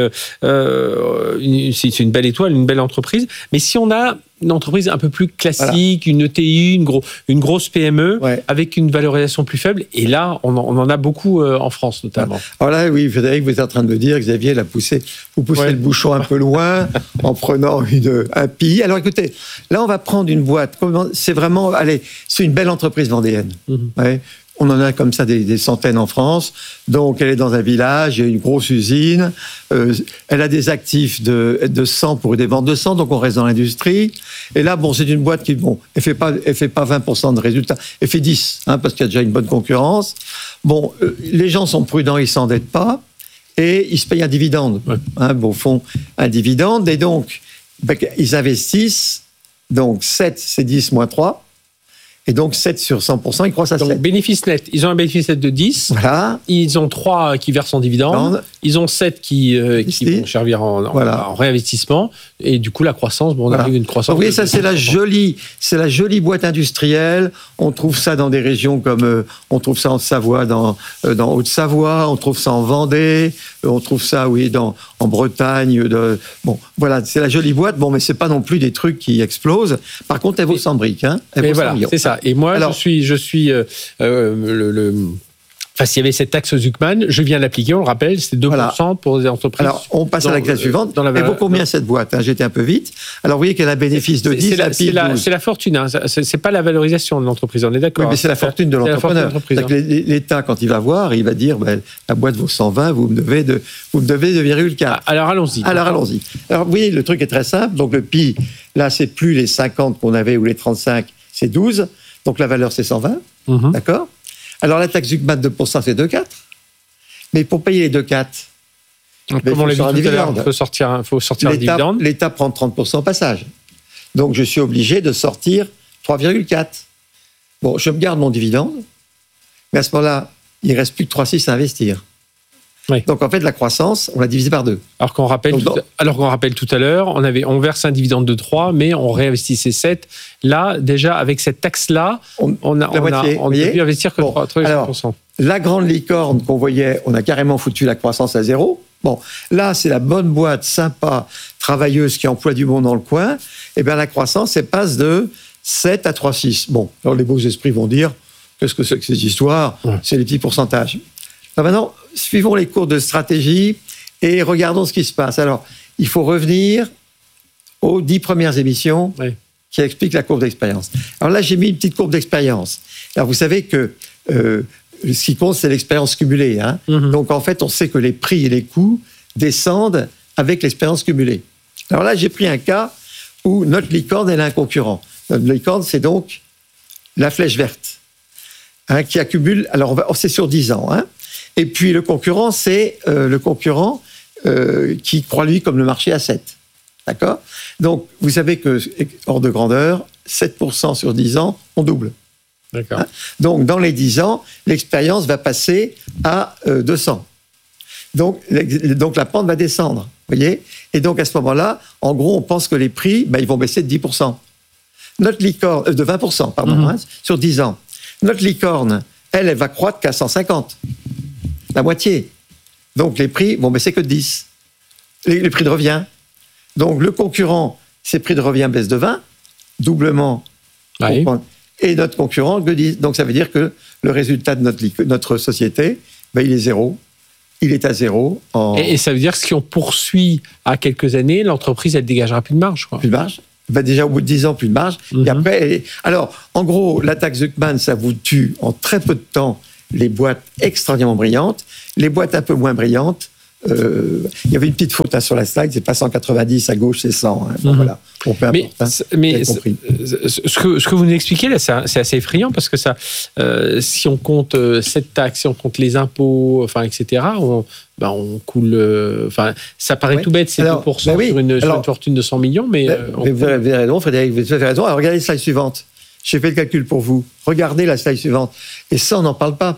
euh, une, c'est une belle étoile, une belle entreprise. Mais si on a une entreprise un peu plus classique, voilà. une E T I, une, gros, une grosse P M E, ouais. avec une valorisation plus faible, et là, on en, on en a beaucoup euh, en France, notamment. Alors là, oui, Frédéric, vous êtes en train de me dire, Xavier, l'a poussé, vous poussez ouais. le bouchon un peu loin, en prenant une, un P I. Alors écoutez, là, on va prendre une boîte, c'est vraiment, allez, c'est une belle entreprise vendéenne. Mm-hmm. Ouais. On en a comme ça des, des centaines en France. Donc, elle est dans un village, il y a une grosse usine. Euh, elle a des actifs de, de sang pour des ventes de sang, donc on reste dans l'industrie. Et là, bon, c'est une boîte qui, bon, elle fait pas, elle fait pas vingt pour cent de résultats, elle fait dix, hein, parce qu'il y a déjà une bonne concurrence. Bon, euh, les gens sont prudents, ils s'endettent pas, et ils se payent un dividende. Ouais. Hein, bon, font un dividende, et donc, ben, ils investissent, donc sept, c'est dix moins trois. Et donc, sept sur cent pour cent, ils croissent à donc, sept. Bénéfice net. Ils ont un bénéfice net de dix. Voilà. Ils ont trois qui versent en dividendes. Ils ont sept qui, euh, qui vont servir en, en, voilà. en réinvestissement. Et du coup, la croissance, bon, on voilà. arrive à une croissance. Oui, ça, c'est la jolie, c'est la jolie boîte industrielle. On trouve ça dans des régions comme, euh, on trouve ça en Savoie, dans, euh, dans Haute-Savoie. On trouve ça en Vendée. Euh, on trouve ça, oui, dans, en Bretagne. De, bon, voilà, c'est la jolie boîte. Bon, mais c'est pas non plus des trucs qui explosent. Par contre, elle vaut cent briques, hein. Elle vaut voilà, cent millions. C'est ça. Et moi, Alors, je suis, je suis euh, euh, le, le, enfin, s'il y avait cette taxe Zucman, je viens l'appliquer, on le rappelle, c'est deux pour cent voilà. pour les entreprises. Alors, on passe dans, à la classe suivante. Dans la... Elle vaut combien cette boîte, hein? J'étais un peu vite. Alors, vous voyez qu'elle a un bénéfice de dix, c'est la, c'est la, c'est la fortune, hein. c'est, c'est pas la valorisation de l'entreprise, on est d'accord. Oui, mais c'est la fortune de l'entrepreneur. Hein. L'État, quand il va voir, il va dire, ben, la boîte vaut cent vingt, vous me devez de, vous me devez deux virgule quatre. Alors, allons-y. Alors, allons-y. Alors, vous voyez, le truc est très simple. Donc, le P I, là, c'est plus les cinquante qu'on avait ou les trente-cinq, c'est douze. Donc la valeur, c'est cent vingt, mmh. d'accord? Alors la taxe Zucman de deux pour cent, c'est deux virgule quatre. Mais pour payer les deux virgule quatre, ben, comme on l'a dit tout à l'heure, il faut sortir, faut sortir un dividende. L'État prend trente pour cent au passage. Donc je suis obligé de sortir trois virgule quatre. Bon, je me garde mon dividende, mais à ce moment-là, il ne reste plus que trois virgule six à investir. Oui. Donc en fait, la croissance, on l'a divisé par deux. Alors qu'on rappelle, Donc, tout, à, alors qu'on rappelle tout à l'heure, on, avait, on verse un dividende de trois, mais on réinvestissait sept. Là, déjà, avec cette taxe-là, on, on a, on moitié, a, on a pu investir que bon, trois virgule cinq pour cent. Alors, la grande licorne qu'on voyait, on a carrément foutu la croissance à zéro. Bon, là, c'est la bonne boîte, sympa, travailleuse, qui emploie du monde dans le coin. Eh bien, la croissance, elle passe de sept à trois virgule six. Bon, alors les beaux esprits vont dire, qu'est-ce que c'est que ces histoires? Ouais. C'est les petits pourcentages. Alors maintenant, suivons les cours de stratégie et regardons ce qui se passe. Alors, il faut revenir aux dix premières émissions oui. qui expliquent la courbe d'expérience. Alors là, j'ai mis une petite courbe d'expérience. Alors, vous savez que euh, ce qui compte, c'est l'expérience cumulée. Hein. Mm-hmm. Donc, en fait, on sait que les prix et les coûts descendent avec l'expérience cumulée. Alors là, j'ai pris un cas où notre licorne, elle a un concurrent. Notre licorne, c'est donc la flèche verte, hein, qui accumule... Alors, on va, c'est sur dix ans, hein. Et puis le concurrent, c'est euh, le concurrent euh, qui croit lui comme le marché à sept. D'accord? Donc, vous savez que, hors de grandeur, sept pour cent sur dix ans, on double. D'accord. Hein? Donc, dans les dix ans, l'expérience va passer à euh, deux cents. Donc, donc, la pente va descendre. Vous voyez? Et donc, à ce moment-là, en gros, on pense que les prix, ben, ils vont baisser de dix pour cent. Notre licorne, euh, de vingt pour cent, pardon, mm-hmm. hein, sur dix ans. Notre licorne, elle, elle va croître qu'à cent cinquante. la moitié. Donc les prix vont baisser que de dix. Les, les prix de revient. Donc le concurrent, ses prix de revient baissent de vingt, doublement. Oui. Et notre concurrent de dix. Donc ça veut dire que le résultat de notre, notre société, ben, il est zéro. Il est à zéro. En... Et, et ça veut dire que si on poursuit à quelques années, l'entreprise, elle dégagera plus de marge, quoi. Plus de marge. Ben déjà, au bout de dix ans, plus de marge. Mm-hmm. Et après, elle... alors, en gros, la taxe Zuckman, ça vous tue en très peu de temps les boîtes extraordinairement brillantes. Les boîtes un peu moins brillantes, euh, il y avait une petite faute hein, sur la slide, c'est pas cent quatre-vingt-dix, à gauche, c'est cent. Hein. Bon, mm-hmm. Voilà. Bon, peu importe, mais hein, mais ce, que, ce que vous nous expliquez, là, c'est, c'est assez effrayant parce que ça, euh, si on compte euh, cette taxe, si on compte les impôts, enfin, et cetera, on, ben, on coule. Enfin, euh, ça paraît ouais. tout bête, c'est alors, deux pour cent ben oui. sur, une, alors, sur une fortune de cent millions, mais. Ben, euh, mais vous avez raison, Frédéric, vous avez raison. Alors, regardez la slide suivante. J'ai fait le calcul pour vous. Regardez la slide suivante. Et ça, on n'en parle pas.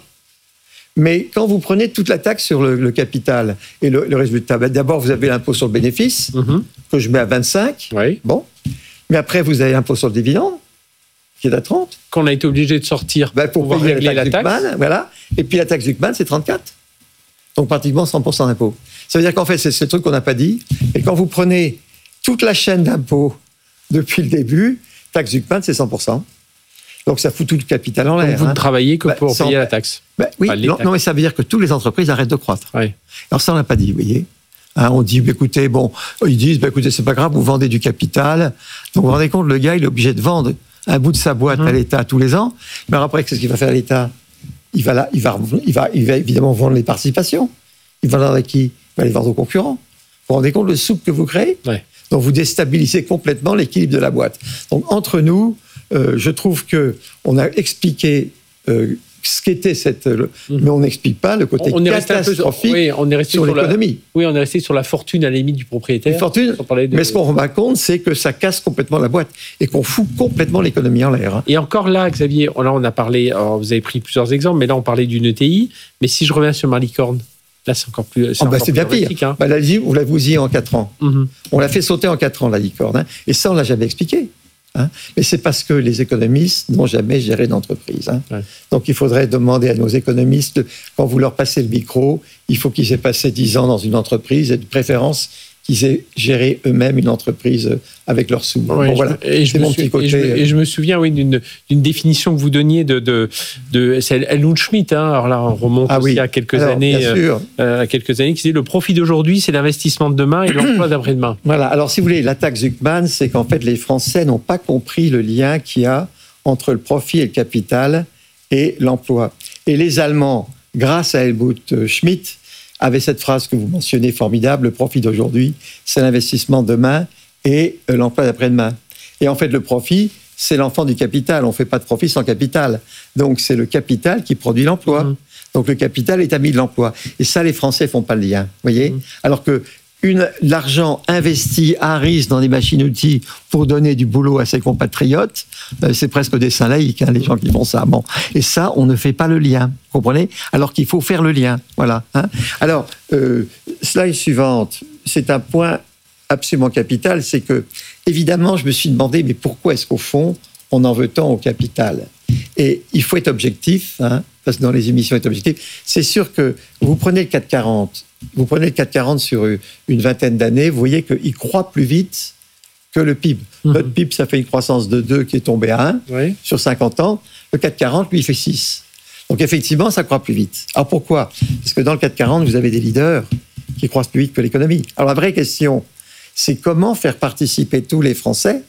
Mais quand vous prenez toute la taxe sur le, le capital et le, le résultat, ben d'abord vous avez l'impôt sur le bénéfice, mm-hmm. que je mets à vingt-cinq. Oui. Bon. Mais après, vous avez l'impôt sur le dividende, qui est à trente. Qu'on a été obligé de sortir ben, pour, pour payer régler la taxe. La taxe. Zuckman, voilà. Et puis la taxe Zuckman, c'est trente-quatre. Donc pratiquement cent pour cent d'impôt. Ça veut dire qu'en fait, c'est ce truc qu'on n'a pas dit. Et quand vous prenez toute la chaîne d'impôt depuis le début, taxe Zuckman, c'est cent pour cent. Donc ça fout tout le capital en l'air. Donc vous hein. ne travaillez que pour bah, payer la taxe. Bah, oui, enfin, non, non, mais ça veut dire que toutes les entreprises arrêtent de croître. Oui. Alors ça, on l'a pas dit, vous voyez. Hein, on dit, bah, écoutez, bon, ils disent, bah, écoutez, c'est pas grave, vous vendez du capital. Donc vous vous rendez compte, le gars, il est obligé de vendre un bout de sa boîte mmh. à l'État tous les ans. Mais alors après, qu'est-ce qu'il va faire l'État ? il va, là, il, va, il, va, il va évidemment vendre les participations. Il va vendre à qui ? Il va les vendre aux concurrents. Vous vous rendez compte le soupe que vous créez ? Oui. Donc vous déstabilisez complètement l'équilibre de la boîte. Donc entre nous, Euh, je trouve qu'on a expliqué euh, ce qu'était cette... Le, mmh. Mais on n'explique pas le côté on est catastrophique oui, on est resté sur, sur l'économie. La, oui, on est resté sur la fortune à la limite du propriétaire. Fortune, de... Mais ce qu'on remarque compte, c'est que ça casse complètement la boîte et qu'on fout complètement l'économie en l'air. Hein. Et encore là, Xavier, là on a parlé, alors vous avez pris plusieurs exemples, mais là on parlait d'une E T I, mais si je reviens sur ma licorne, là c'est encore plus... C'est, oh, bah, encore c'est bien pire. Hein. Bah, là, vous l'avez vous y en quatre ans. Mmh. On l'a fait sauter en quatre ans, la licorne. Hein. Et ça, on ne l'a jamais expliqué. Hein, mais c'est parce que les économistes n'ont jamais géré d'entreprise. Hein. Ouais. Donc il faudrait demander à nos économistes, quand vous leur passez le micro, il faut qu'ils aient passé dix ans dans une entreprise et de préférence qu'ils aient géré eux-mêmes une entreprise avec leurs sous. Ouais, bon, voilà. Et je, suis, côté, et, je, et je me souviens oui, d'une, d'une définition que vous donniez de, de, de c'est Helmut Schmidt. Hein, alors là, on remonte ah aussi oui. à quelques alors, années. Euh, à quelques années, qui disait le profit d'aujourd'hui, c'est l'investissement de demain et l'emploi d'après-demain. Voilà. Alors si vous voulez, la taxe Zuckman, c'est qu'en fait les Français n'ont pas compris le lien qu'il y a entre le profit et le capital et l'emploi. Et les Allemands, grâce à Helmut Schmidt, avait cette phrase que vous mentionnez formidable, le profit d'aujourd'hui, c'est l'investissement de demain et l'emploi d'après-demain. Et en fait, le profit, c'est l'enfant du capital. On ne fait pas de profit sans capital. Donc, c'est le capital qui produit l'emploi. Mmh. Donc, le capital est ami de l'emploi. Et ça, les Français ne font pas le lien. Vous voyez ? Mmh. Alors que une, l'argent investi à risque dans des machines-outils pour donner du boulot à ses compatriotes, euh, c'est presque des saints laïcs, hein, les gens qui font ça. Bon. Et ça, on ne fait pas le lien, vous comprenez ? Alors qu'il faut faire le lien. Voilà. Hein. Alors, euh, slide suivante, c'est un point absolument capital, c'est que, évidemment, je me suis demandé, mais pourquoi est-ce qu'au fond, on en veut tant au capital ? Et il faut être objectif, hein, parce que dans les émissions, être objectif. C'est sûr que vous prenez le CAC quarante, vous prenez le CAC quarante sur une vingtaine d'années, vous voyez qu'il croît plus vite que le P I B. Mmh. Notre P I B, ça fait une croissance de deux qui est tombée à un oui. sur cinquante ans. Le CAC quarante, lui, il fait six. Donc effectivement, ça croît plus vite. Alors pourquoi ? Parce que dans le CAC quarante, vous avez des leaders qui croissent plus vite que l'économie. Alors la vraie question, c'est comment faire participer tous les Français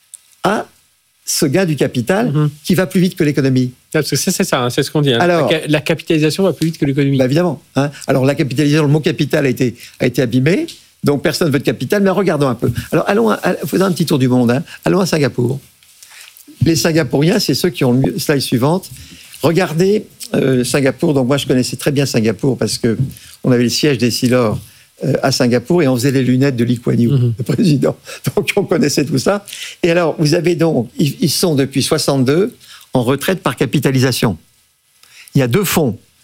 à ce gain du capital mmh. qui va plus vite que l'économie. Parce que c'est, c'est ça, hein, c'est ce qu'on dit. Hein. Alors, la, la capitalisation va plus vite que l'économie. Bah évidemment. Hein. Alors la capitalisation, le mot capital a été, a été abîmé, donc personne ne veut de capital, mais regardons un peu. Alors allons, à, faisons un petit tour du monde. Hein. Allons à Singapour. Les Singapouriens, c'est ceux qui ont le mieux. Slide suivante. Regardez euh, Singapour. Donc moi, je connaissais très bien Singapour parce que on avait le siège d'Essilor à Singapour et on faisait les lunettes de Lee Kuan Yew, mmh. le président. Donc on connaissait tout ça. Et alors, vous avez donc, ils sont depuis soixante-deux en retraite par capitalisation. Il y a deux fonds.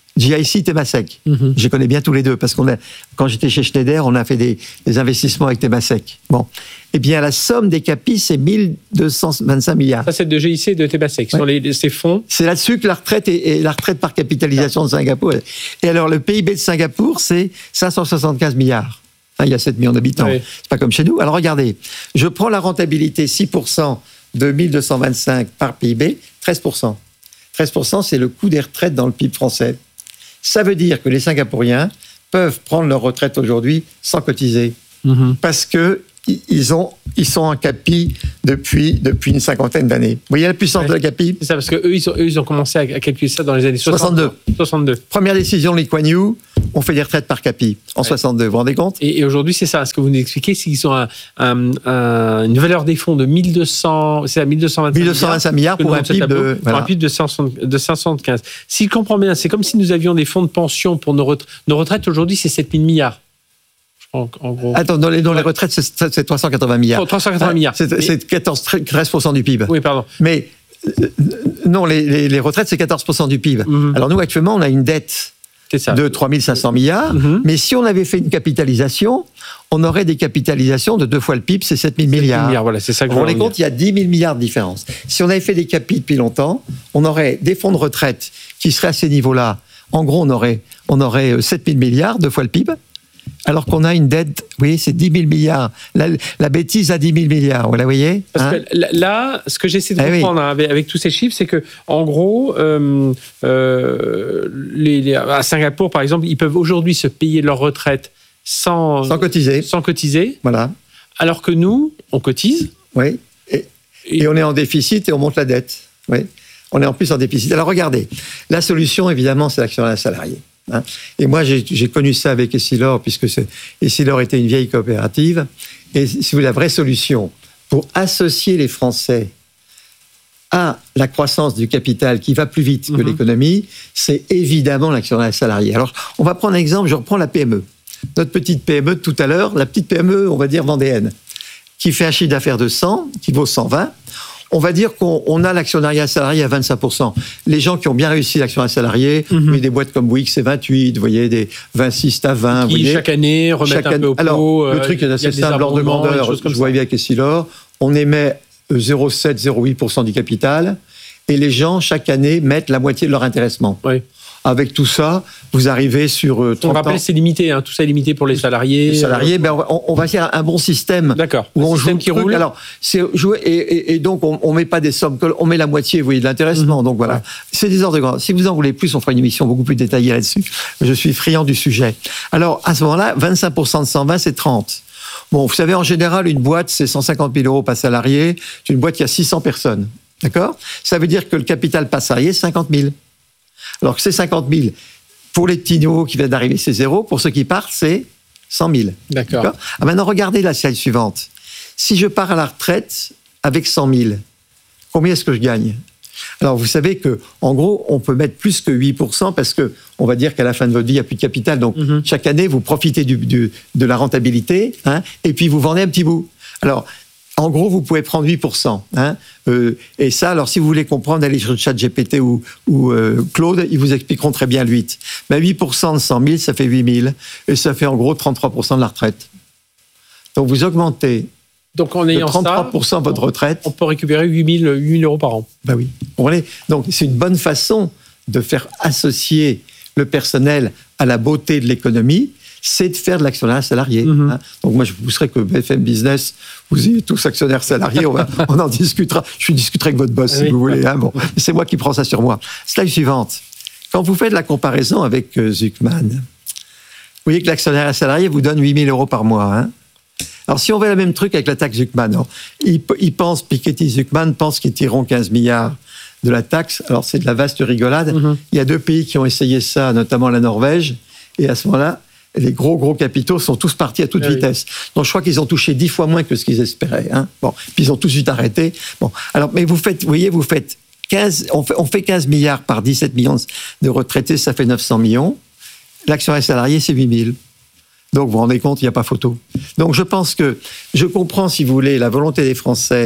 G I C, Temasek. Mhm. Je les connais bien tous les deux parce qu'on a, quand j'étais chez Schneider, on a fait des, des investissements avec Temasek. Bon. Eh bien, la somme des capis, c'est mille deux cent vingt-cinq milliards. Ça, c'est de G I C et de Temasek. Ouais. Sur les, ces fonds. C'est là-dessus que la retraite est, est la retraite par capitalisation de Singapour. Et alors, le P I B de Singapour, c'est cinq cent soixante-quinze milliards. Hein, il y a sept millions d'habitants. Oui. C'est pas comme chez nous. Alors, regardez. Je prends la rentabilité six pour cent de mille deux cent vingt-cinq par P I B, treize pour cent. treize pour cent, c'est le coût des retraites dans le P I B français. Ça veut dire que les Singapouriens peuvent prendre leur retraite aujourd'hui sans cotiser. Mhm. Parce que ils, ont, ils sont en capi depuis, depuis une cinquantaine d'années. Vous voyez la puissance Ouais. de la capi? C'est ça, parce qu'eux, ils, ont- eux, ils ont commencé à, à calculer ça dans les années soixante, soixante-deux. soixante-deux. Première décision de Lee Kuan Yew, on fait des retraites par capi en Ouais. soixante-deux. Vous vous rendez compte? Et, et aujourd'hui, c'est ça. Ce que vous nous expliquez, c'est qu'ils ont un, un- un- une valeur des fonds de mille deux cents, c'est à mille deux cent vingt-cinq mille deux cent vingt-cinq milliards que pour nous, un on se P I B tableau, de. pour Voilà. un P I B de cinq cent de cinq cent quinze. Si je comprends bien, c'est comme si nous avions des fonds de pension pour nos retraites. Nos retraites aujourd'hui, c'est sept mille milliards. En, en gros. Attends, dans les, dans les retraites, c'est, c'est trois cent quatre-vingts milliards. trois cent quatre-vingts milliards. C'est, Mais- c'est quatorze, treize pour cent du P I B. Oui, pardon. Mais euh, non, les, les, les retraites, c'est quatorze pour cent du P I B. Mhm. Alors nous, actuellement, on a une dette C'est ça. de trois mille cinq cents milliards. Mhm. Mais si on avait fait une capitalisation, on aurait des capitalisations de deux fois le P I B, c'est sept mille milliards. Voilà, c'est ça que Vous je vous voulais rendez compte, il y a dix mille milliards de différence. Si on avait fait des capis depuis longtemps, on aurait des fonds de retraite qui seraient à ces niveaux-là. En gros, on aurait, on aurait sept mille milliards, deux fois le P I B, alors qu'on a une dette, vous voyez, c'est dix mille milliards. La, la bêtise à dix mille milliards, vous la voyez? Parce Hein? que là- là, ce que j'essaie de Eh oui. comprendre hein, avec, avec tous ces chiffres, c'est que, en gros, euh, euh, les, les- à Singapour, par exemple, ils peuvent aujourd'hui se payer leur retraite sans, Sans cotiser. sans cotiser, Voilà. alors que nous, on cotise. Oui. Et, Et- et on est en déficit et on monte la dette. Oui. On est en plus en déficit. Alors regardez, la solution, évidemment, c'est l'actionnariat salarié. Hein. Et moi, j'ai, j'ai connu ça avec Essilor, puisque c'est, Essilor était une vieille coopérative. Et si vous voulez, la vraie solution pour associer les Français à la croissance du capital qui va plus vite que Mhm. l'économie, c'est évidemment l'actionnariat salarié. Alors, on va prendre un exemple, je reprends la P M E. Notre petite P M E de tout à l'heure, la petite P M E, on va dire vendéenne, qui fait un chiffre d'affaires de cent, qui vaut cent vingt, on va dire qu'on on a l'actionnariat salarié à vingt-cinq pour cent. Les gens qui ont bien réussi l'actionnariat salarié, Mhm. mais des boîtes comme Bouygues, c'est vingt-huit, vous voyez, des vingt-six à vingt, vous Qui, voyez. chaque année, remettent Chaque un peu année- au pot. Alors, euh, le truc est il y a assez des simple, l'ordre de abondements, des grandeur, choses comme je vois ça. bien avec Essilor, on émet zéro virgule sept, zéro virgule huit pour cent du capital, et les gens, chaque année, mettent la moitié de leur intéressement. Oui. Avec tout ça, vous arrivez sur euh, On trente ans. rappelle, c'est limité. Hein, tout ça est limité pour les salariés. Les salariés, ben, on, on va faire un bon système. D'accord. Où Un on joue système le qui truc. roule. Alors, c'est jouer, et, et, et donc, on, on met pas des sommes, on met la moitié, vous voyez, de l'intéressement. Mhm. Donc voilà. Ouais. C'est des ordres de grandeur. Si vous en voulez plus, on fera une émission beaucoup plus détaillée là-dessus. Je suis friand du sujet. Alors, à ce moment-là, vingt-cinq pour cent de cent vingt, c'est trente. Bon, vous savez, en général, une boîte, c'est cent cinquante mille euros par salarié. C'est une boîte qui a six cents personnes. D'accord? Ça veut dire que le capital par salarié, c'est cinquante mille. Alors que ces cinquante mille, pour les petits nouveaux qui viennent d'arriver, c'est zéro. Pour ceux qui partent, c'est cent mille. D'accord. D'accord. Ah, maintenant, regardez la slide suivante. Si je pars à la retraite avec cent mille, combien est-ce que je gagne? Alors, vous savez que, en gros, on peut mettre plus que huit pour cent parce que, on va dire qu'à la fin de votre vie, il n'y a plus de capital. Donc, Mhm. chaque année, vous profitez du, du- de la rentabilité, hein, et puis vous vendez un petit bout. Alors, en gros, vous pouvez prendre huit pour cent. Hein, euh, et ça, alors, si vous voulez comprendre, allez sur le chat G P T ou, ou euh, Claude, ils vous expliqueront très bien le huit. Ben, huit pour cent de cent mille, ça fait huit mille. Et ça fait en gros trente-trois pour cent de la retraite. Donc, vous augmentez Donc, en de ayant trente-trois ça, pour cent votre retraite. on peut récupérer huit mille euros par an. Ben oui. Vous comprenez. Donc, c'est une bonne façon de faire associer le personnel à la beauté de l'économie, c'est de faire de l'actionnariat salarié. Mhm. Hein. Donc, moi, je vous pousserais que B F M Business, vous ayez tous actionnaires salariés, on, va- on en discutera. Je discuterai avec votre boss, si Oui. vous voulez. Hein. Bon, c'est moi qui prends ça sur moi. Slide suivante. Quand vous faites la comparaison avec euh, Zuckman, vous voyez que l'actionnariat salarié vous donne huit mille euros par mois. Hein. Alors, si on fait le même truc avec la taxe Zuckman, alors, ils, ils pensent, Piketty Zuckman pense qu'ils tireront quinze milliards de la taxe. Alors, c'est de la vaste rigolade. Mhm. Il y a deux pays qui ont essayé ça, notamment la Norvège. Et à ce moment-là, les gros, gros capitaux sont tous partis à toute Ah oui. vitesse. Donc, je crois qu'ils ont touché dix fois moins que ce qu'ils espéraient. Hein. Bon, puis ils ont tout de suite arrêté. Bon, alors, mais vous faites, vous voyez, vous faites quinze, on fait, on fait quinze milliards par dix-sept millions de retraités, ça fait neuf cents millions. L'actionnaire salarié, c'est huit mille. Donc, vous vous rendez compte, il n'y a pas photo. Donc, je pense que je comprends, si vous voulez, la volonté des Français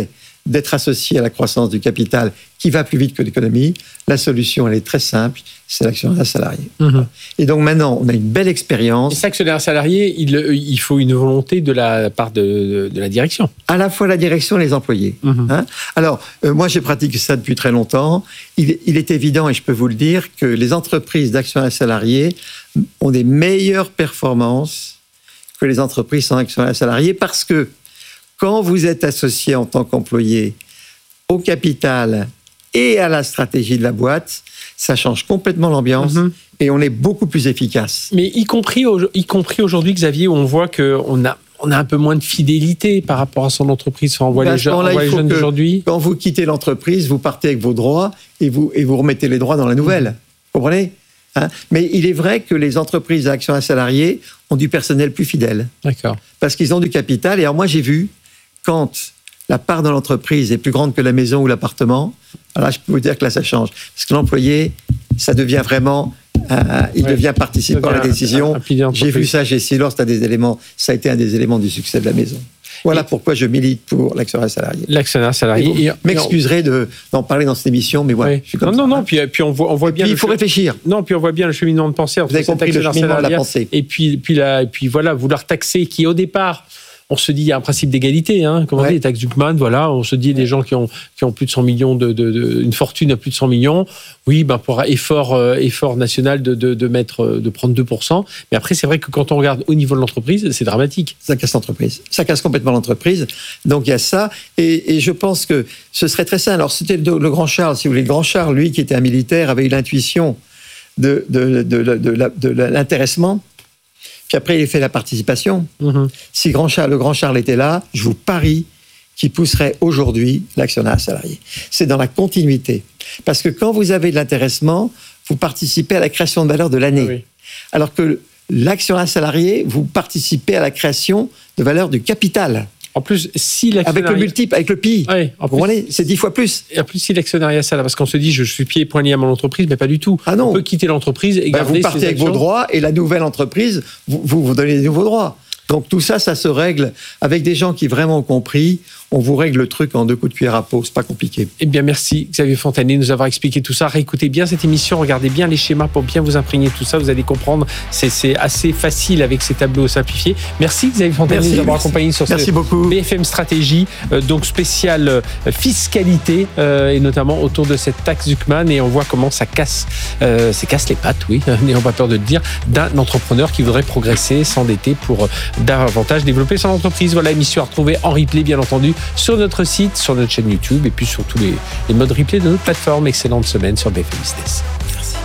d'être associé à la croissance du capital qui va plus vite que l'économie, la solution, elle est très simple, c'est l'actionnariat salarié. Mmh. Et donc maintenant, on a une belle expérience. Et cet actionnaire salarié, il, il faut une volonté de la part de, de, de la direction. À la fois la direction et les employés. Mmh. Hein Alors, euh, moi, j'ai pratiqué ça depuis très longtemps. Il, il est évident, et je peux vous le dire, que les entreprises d'actionnaires salariés ont des meilleures performances que les entreprises sans actionnaires salariés parce que quand vous êtes associé en tant qu'employé au capital et à la stratégie de la boîte, ça change complètement l'ambiance mmh. et on est beaucoup plus efficace. Mais y compris, y compris aujourd'hui, Xavier, où on voit qu'on a, on a un peu moins de fidélité par rapport à son entreprise. Enfin, on voit ben, les, je, on là, voit les jeunes d'aujourd'hui. Quand vous quittez l'entreprise, vous partez avec vos droits et vous, et vous remettez les droits dans la nouvelle. Mmh. Vous comprenez ? Hein ? Mais il est vrai que les entreprises à actionnaires salariés ont du personnel plus fidèle. D'accord. Parce qu'ils ont du capital. Et alors moi, j'ai vu, quand la part de l'entreprise est plus grande que la maison ou l'appartement, alors là, je peux vous dire que là, ça change. Parce que l'employé, ça devient vraiment... Euh, il ouais. devient participant à la décision. J'ai vu ça chez Silor, c'était des éléments, ça a été un des éléments du succès de la maison. Voilà et pourquoi je milite pour l'actionnaire salarié. L'actionnaire salarié. Vous m'excuserez de, d'en parler dans cette émission, mais voilà. Ouais. Je suis comme non, ça, non, hein. non, puis, puis on voit, on voit bien. Puis il faut réfléchir. Non, puis on voit bien le cheminement de pensée. Vous avez compris le cheminement de la pensée. Et puis, puis, la, et puis voilà, vouloir taxer qui au départ. On se dit, il y a un principe d'égalité, hein, comme on ouais. dit, les taxes Zuckman, voilà, on se dit, les gens qui ont, qui ont plus de cent millions, de, de, de, une fortune à plus de cent millions, oui, ben, pour effort, euh, effort national de, de, de mettre, de prendre deux pour cent. Mais après, c'est vrai que quand on regarde au niveau de l'entreprise, c'est dramatique. Ça casse l'entreprise. Ça casse complètement l'entreprise. Donc, il y a ça. Et, et je pense que ce serait très simple. Alors, c'était le, le grand Charles, si vous voulez. Le grand Charles, lui, qui était un militaire, avait eu l'intuition de, de, de, de, de, de, de l'intéressement. Puis après, il a fait la participation. Mmh. Si grand Charles, le grand Charles était là, je vous parie qu'il pousserait aujourd'hui l'actionnariat salarié. C'est dans la continuité. Parce que quand vous avez de l'intéressement, vous participez à la création de valeur de l'année. Oui. Alors que l'actionnariat salarié, vous participez à la création de valeur du capital. En plus, si l'actionnariat... Avec le multiple, avec le P I. Oui, en plus, voyez, c'est dix fois plus. Et en plus, si l'actionnariat salarié, parce qu'on se dit, je suis pieds et poings liés à mon entreprise, mais pas du tout. Ah non. On peut quitter l'entreprise et ben garder ses actions. Vous partez avec vos droits et la nouvelle entreprise, vous, vous, vous donnez des nouveaux droits. Donc tout ça, ça se règle avec des gens qui vraiment ont compris. On vous règle le truc en deux coups de cuillère à peau, c'est pas compliqué. Eh bien, merci Xavier Fontanet de nous avoir expliqué tout ça. Réécoutez bien cette émission, regardez bien les schémas pour bien vous imprégner de tout ça. Vous allez comprendre, c'est, c'est assez facile avec ces tableaux simplifiés. Merci Xavier Fontanet de nous avoir accompagnés sur merci ce beaucoup. B F M Stratégie, euh, donc spéciale euh, fiscalité euh, et notamment autour de cette taxe Zuckman. Et on voit comment ça casse, euh, ça casse les pattes, oui, n'ayons pas peur de le dire, d'un entrepreneur qui voudrait progresser, s'endetter pour davantage développer son entreprise. Voilà, émission à retrouver en replay, bien entendu, sur notre site, sur notre chaîne YouTube et puis sur tous les, les modes replay de notre plateforme. Excellente semaine sur B F M Business. Merci.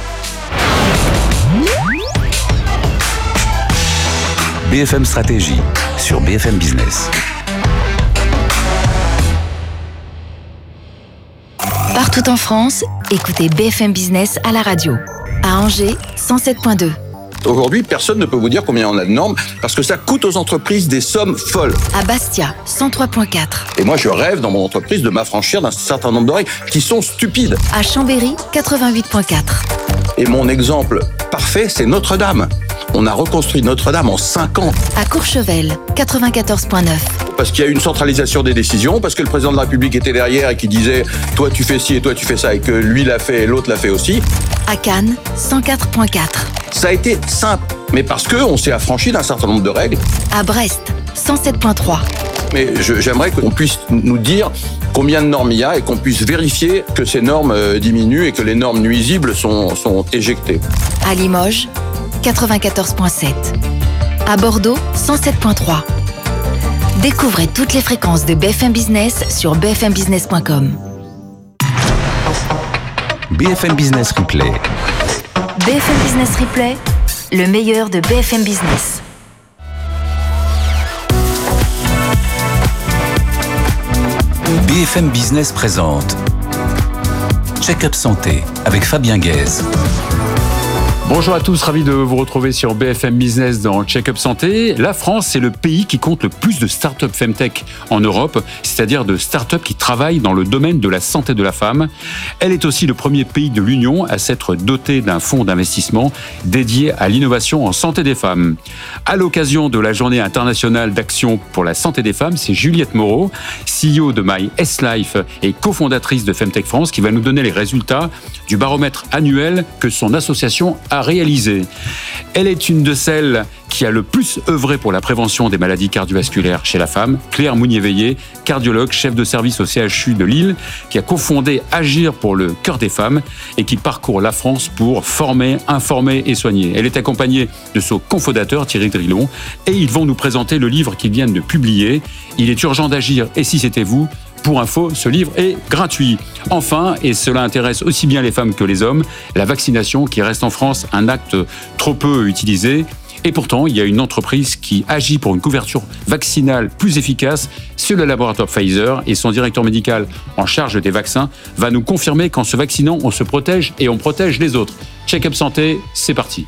B F M Stratégie sur B F M Business. Partout en France, écoutez B F M Business à la radio. À Angers, cent sept virgule deux. Aujourd'hui, personne ne peut vous dire combien on a de normes parce que ça coûte aux entreprises des sommes folles. À Bastia, cent trois virgule quatre. Et moi, je rêve dans mon entreprise de m'affranchir d'un certain nombre de règles qui sont stupides. À Chambéry, quatre-vingt-huit virgule quatre. Et mon exemple parfait, c'est Notre-Dame. On a reconstruit Notre-Dame en cinq ans. À Courchevel, quatre-vingt-quatorze virgule neuf. Parce qu'il y a eu une centralisation des décisions, parce que le président de la République était derrière et qui disait « toi tu fais ci et toi tu fais ça » et que lui l'a fait et l'autre l'a fait aussi. À Cannes, cent quatre virgule quatre. Ça a été simple, mais parce qu'on s'est affranchi d'un certain nombre de règles. À Brest, cent sept virgule trois. Mais je, j'aimerais qu'on puisse nous dire combien de normes il y a et qu'on puisse vérifier que ces normes diminuent et que les normes nuisibles sont, sont éjectées. À Limoges, quatre-vingt-quatorze virgule sept. À Bordeaux, cent sept virgule trois. Découvrez toutes les fréquences de B F M Business sur b f m business point com. B F M Business Replay. B F M Business Replay, le meilleur de B F M Business. B F M Business présente Check-up santé avec Fabien Guèze. Bonjour à tous, ravi de vous retrouver sur B F M Business dans Check-up Santé. La France, c'est le pays qui compte le plus de start-up Femtech en Europe, c'est-à-dire de start-up qui travaillent dans le domaine de la santé de la femme. Elle est aussi le premier pays de l'Union à s'être doté d'un fonds d'investissement dédié à l'innovation en santé des femmes. À l'occasion de la Journée internationale d'action pour la santé des femmes, c'est Juliette Moreau, C E O de My S-Life et cofondatrice de Femtech France, qui va nous donner les résultats du baromètre annuel que son association a réalisé. Elle est une de celles qui a le plus œuvré pour la prévention des maladies cardiovasculaires chez la femme. Claire Mounier-Veillé, cardiologue, chef de service au C H U de Lille, qui a cofondé Agir pour le cœur des femmes et qui parcourt la France pour former, informer et soigner. Elle est accompagnée de son cofondateur Thierry Drilon et ils vont nous présenter le livre qu'ils viennent de publier. Il est urgent d'agir et si c'était vous ? Pour info, ce livre est gratuit. Enfin, et cela intéresse aussi bien les femmes que les hommes, la vaccination qui reste en France un acte trop peu utilisé. Et pourtant, il y a une entreprise qui agit pour une couverture vaccinale plus efficace. C'est le laboratoire Pfizer et son directeur médical en charge des vaccins va nous confirmer qu'en se vaccinant, on se protège et on protège les autres. Check-up Santé, c'est parti.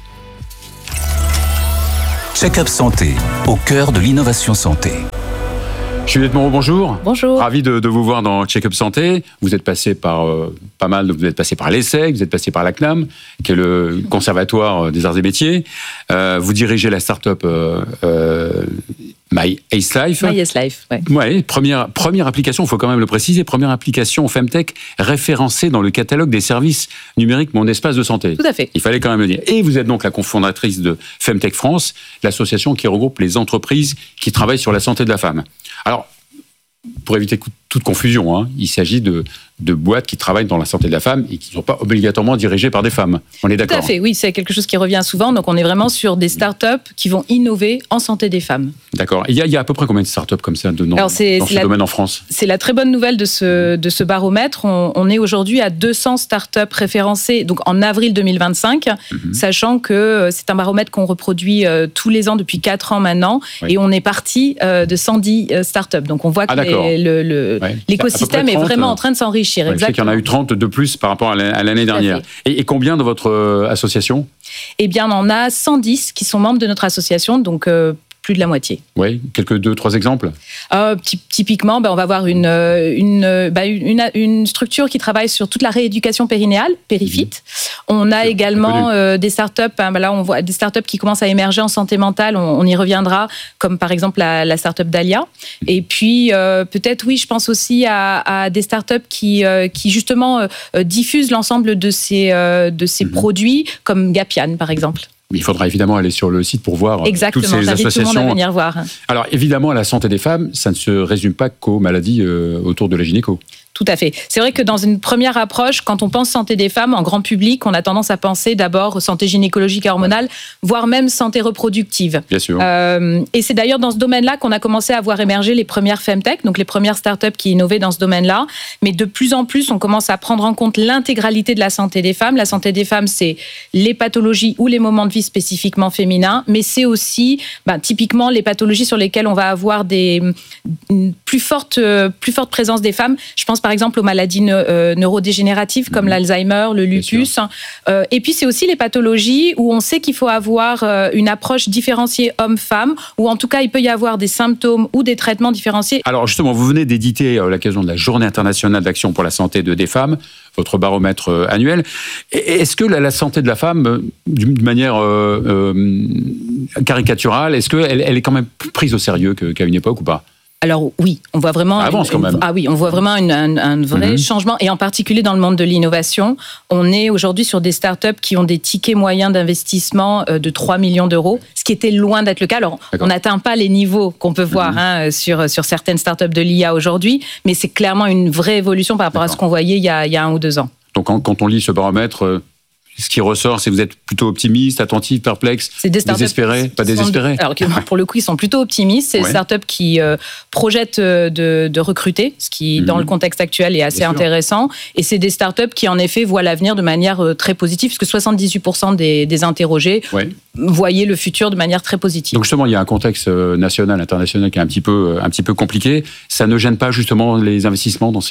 Check-up Santé, au cœur de l'innovation santé. Juliette Moreau, bonjour. Bonjour. Ravi de, de vous voir dans Check-up Santé. Vous êtes passé par euh, pas mal, vous êtes passé par l'E S S E C, vous êtes passé par la C N A M, qui est le Conservatoire des Arts et Métiers. Euh, vous dirigez la start-up euh, euh, My S-Life. My S-Life, oui. Ouais, première, première application, il faut quand même le préciser, première application Femtech référencée dans le catalogue des services numériques Mon Espace de Santé. Tout à fait. Il fallait quand même le dire. Et vous êtes donc la cofondatrice de Femtech France, l'association qui regroupe les entreprises qui travaillent sur la santé de la femme. Alors, pour éviter toute confusion, hein, il s'agit de, de boîtes qui travaillent dans la santé de la femme et qui ne sont pas obligatoirement dirigées par des femmes. On est d'accord ? Tout à fait, oui, c'est quelque chose qui revient souvent. Donc, on est vraiment sur des startups qui vont innover en santé des femmes. D'accord. Il y a, il y a à peu près combien de startups comme ça de, dans, Alors c'est, dans ce la, domaine en France ? C'est la très bonne nouvelle de ce, de ce baromètre. On, on est aujourd'hui à deux cents startups référencées donc en avril deux mille vingt-cinq, mm-hmm. sachant que c'est un baromètre qu'on reproduit euh, tous les ans depuis quatre ans maintenant. Oui. Et on est parti euh, de cent dix euh, startups. Donc, on voit que ah, les, le, le, ouais. l'écosystème trente, est vraiment en train de s'enrichir. Ouais, je sais qu'il y en a eu trente de plus par rapport à l'année dernière. Et, et combien de votre euh, association ? Eh bien, on en a cent dix qui sont membres de notre association, donc euh, plus de la moitié. Oui, quelques deux, trois exemples. Euh, typiquement, ben, on va avoir une, une, ben, une, une structure qui travaille sur toute la rééducation périnéale, Périfit. Mmh. On a c'est également euh, des startups. Hein, ben là, on voit des startups qui commencent à émerger en santé mentale. On, on y reviendra, comme par exemple la, la startup Dahlia. Mmh. Et puis euh, peut-être, oui, je pense aussi à, à des startups qui, euh, qui justement euh, diffusent l'ensemble de ces, euh, de ces mmh. produits, comme Gapian, par exemple. Il faudra évidemment aller sur le site pour voir Exactement, toutes ces associations. Tout le monde à venir voir. Alors évidemment, la santé des femmes, ça ne se résume pas qu'aux maladies euh, autour de la gynéco. Tout à fait. C'est vrai que dans une première approche, quand on pense santé des femmes, en grand public, on a tendance à penser d'abord santé gynécologique et hormonale, voire même santé reproductive. Bien sûr. Euh, et c'est d'ailleurs dans ce domaine-là qu'on a commencé à voir émerger les premières Femtech, donc les premières startups qui innovaient dans ce domaine-là. Mais de plus en plus, on commence à prendre en compte l'intégralité de la santé des femmes. La santé des femmes, c'est les pathologies ou les moments de vie spécifiquement féminins, mais c'est aussi ben, typiquement les pathologies sur lesquelles on va avoir des, une plus forte, plus forte présence des femmes. Je pense par exemple aux maladies ne- neurodégénératives comme mmh. l'Alzheimer, le lupus. Euh, et puis c'est aussi les pathologies où on sait qu'il faut avoir euh, une approche différenciée homme-femme, ou en tout cas il peut y avoir des symptômes ou des traitements différenciés. Alors justement, vous venez d'éditer à l'occasion de la Journée internationale d'action pour la santé de, des femmes, votre baromètre euh, annuel. Et, est-ce que la, la santé de la femme, euh, d'une manière euh, euh, caricaturale, est-ce qu'elle elle est quand même plus prise au sérieux que, qu'à une époque ou pas ? Alors oui, on voit vraiment Ça avance quand même. Ah oui, on voit vraiment une, un, un vrai mm-hmm. changement, et en particulier dans le monde de l'innovation. On est aujourd'hui sur des startups qui ont des tickets moyens d'investissement de trois millions d'euros, ce qui était loin d'être le cas. Alors, D'accord. on n'atteint pas les niveaux qu'on peut voir mm-hmm. hein, sur, sur certaines startups de l'I A aujourd'hui, mais c'est clairement une vraie évolution par rapport D'accord. à ce qu'on voyait il y, a, il y a un ou deux ans. Donc quand, quand on lit ce baromètre, euh... ce qui ressort, c'est que vous êtes plutôt optimiste, attentif, perplexe, c'est des désespéré, pas désespéré. Alors pour le coup, ils sont plutôt optimistes. C'est ouais. des startups qui euh, projettent de, de recruter, ce qui, mmh. dans le contexte actuel, est assez Bien intéressant. Sûr. Et c'est des startups qui, en effet, voient l'avenir de manière euh, très positive, puisque soixante-dix-huit pour cent des, des interrogés ouais. voyaient le futur de manière très positive. Donc justement, il y a un contexte national, international qui est un petit peu, un petit peu compliqué. Ça ne gêne pas justement les investissements dans ces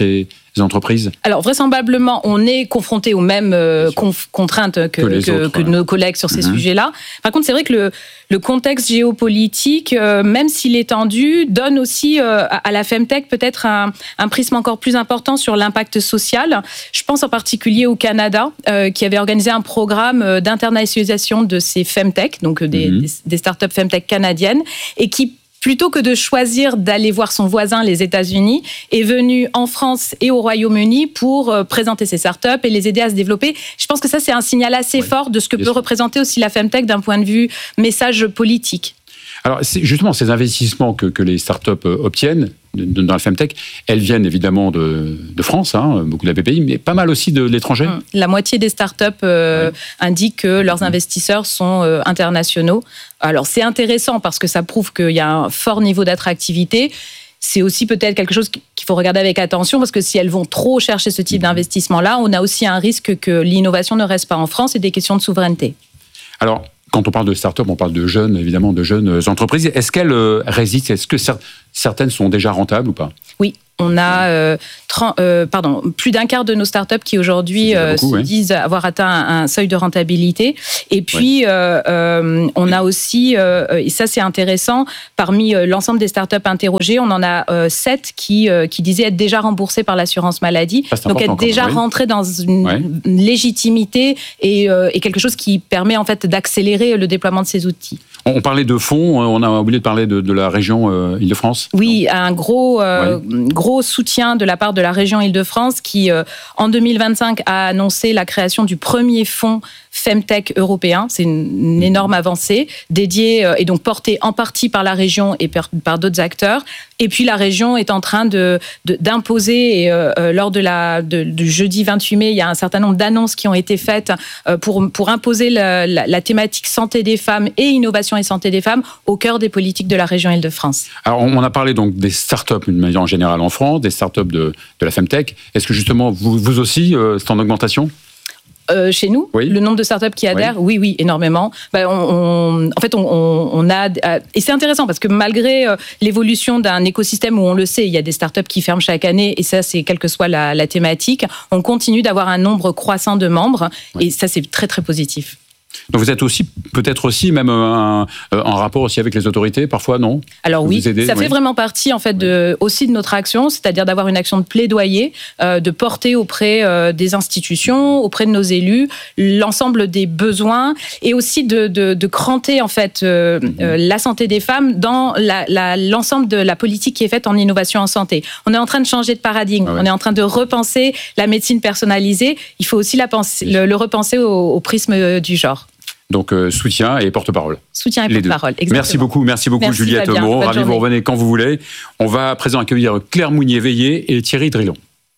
entreprises ? Alors vraisemblablement, on est confronté aux mêmes euh, conf- contraintes que, que, que, autres, que ouais. nos collègues sur ces mmh. sujets-là. Par contre, c'est vrai que le, le contexte géopolitique, euh, même s'il est tendu, donne aussi euh, à, à la Femtech peut-être un, un prisme encore plus important sur l'impact social. Je pense en particulier au Canada, euh, qui avait organisé un programme d'internationalisation de ces Femtech, donc des, mmh. des, des startups Femtech canadiennes, et qui plutôt que de choisir d'aller voir son voisin, les États-Unis, est venu en France et au Royaume-Uni pour présenter ses startups et les aider à se développer. Je pense que ça, c'est un signal assez oui, fort de ce que peut sûr. représenter aussi la Femtech d'un point de vue message politique. Alors, c'est justement, ces investissements que, que les startups obtiennent dans la Femtech, elles viennent évidemment de, de France, hein, beaucoup de la B P I, mais pas mal aussi de l'étranger. La moitié des startups euh, ouais. indiquent que leurs investisseurs sont euh, internationaux. Alors, c'est intéressant parce que ça prouve qu'il y a un fort niveau d'attractivité. C'est aussi peut-être quelque chose qu'il faut regarder avec attention parce que si elles vont trop chercher ce type d'investissement-là, on a aussi un risque que l'innovation ne reste pas en France et des questions de souveraineté. Alors, quand on parle de start-up, on parle de jeunes, évidemment, de jeunes entreprises. Est-ce qu'elles euh, résistent ? Est-ce que cer- certaines sont déjà rentables ou pas ? Oui. On a euh, trente, euh, pardon, plus d'un quart de nos startups qui aujourd'hui euh, beaucoup, se ouais. disent avoir atteint un, un seuil de rentabilité. Et puis, ouais. euh, euh, on a aussi, euh, et ça c'est intéressant, parmi euh, l'ensemble des startups interrogées, on en a euh, sept qui, euh, qui disaient être déjà remboursées par l'assurance maladie. Ça, donc être déjà même, oui. rentrées dans une ouais. légitimité et, euh, et quelque chose qui permet en fait d'accélérer le déploiement de ces outils. On parlait de fonds, on a oublié de parler de, de la région euh, Île-de-France. Oui, non. un gros, euh, ouais. gros soutien de la part de la région Île-de-France qui, euh, en deux mille vingt-cinq, a annoncé la création du premier fonds Femtech européen. C'est une, une énorme avancée, dédié euh, et donc porté en partie par la région et par, par d'autres acteurs. Et puis la région est en train de, de, d'imposer, et euh, lors de la, de, du jeudi vingt-huit mai, il y a un certain nombre d'annonces qui ont été faites euh, pour, pour imposer la, la, la thématique santé des femmes et innovation et santé des femmes au cœur des politiques de la région Île-de-France. Alors on a parlé donc des startups d'une manière générale en France, des startups de, de la Femtech. Est-ce que justement vous, vous aussi, euh, c'est en augmentation ? Euh, chez nous, oui. le nombre de startups qui adhèrent, oui, oui, oui énormément. Ben, on, on, en fait, on, on a... Et c'est intéressant parce que malgré euh, l'évolution d'un écosystème où on le sait, il y a des startups qui ferment chaque année et ça, c'est quelle que soit la, la thématique, on continue d'avoir un nombre croissant de membres oui. et ça, c'est très, très positif. Donc vous êtes aussi, peut-être aussi, même un, euh, en rapport aussi avec les autorités, parfois, non ? Alors oui, aider, ça oui. fait vraiment partie, en fait, de, aussi de notre action, c'est-à-dire d'avoir une action de plaidoyer, euh, de porter auprès euh, des institutions, auprès de nos élus, l'ensemble des besoins, et aussi de, de, de cranter, en fait, euh, mmh. euh, la santé des femmes dans la, la, l'ensemble de la politique qui est faite en innovation en santé. On est en train de changer de paradigme, ah ouais. on est en train de repenser la médecine personnalisée, il faut aussi la penser, le, le repenser au, au prisme du genre. Donc, euh, soutien et porte-parole. Soutien et porte-parole, exactement. Merci beaucoup, merci beaucoup merci Juliette Fabien, Moreau. Ravi de vous revenir quand vous voulez. On va à présent accueillir Claire Mounier-Veillé et Thierry Drilon.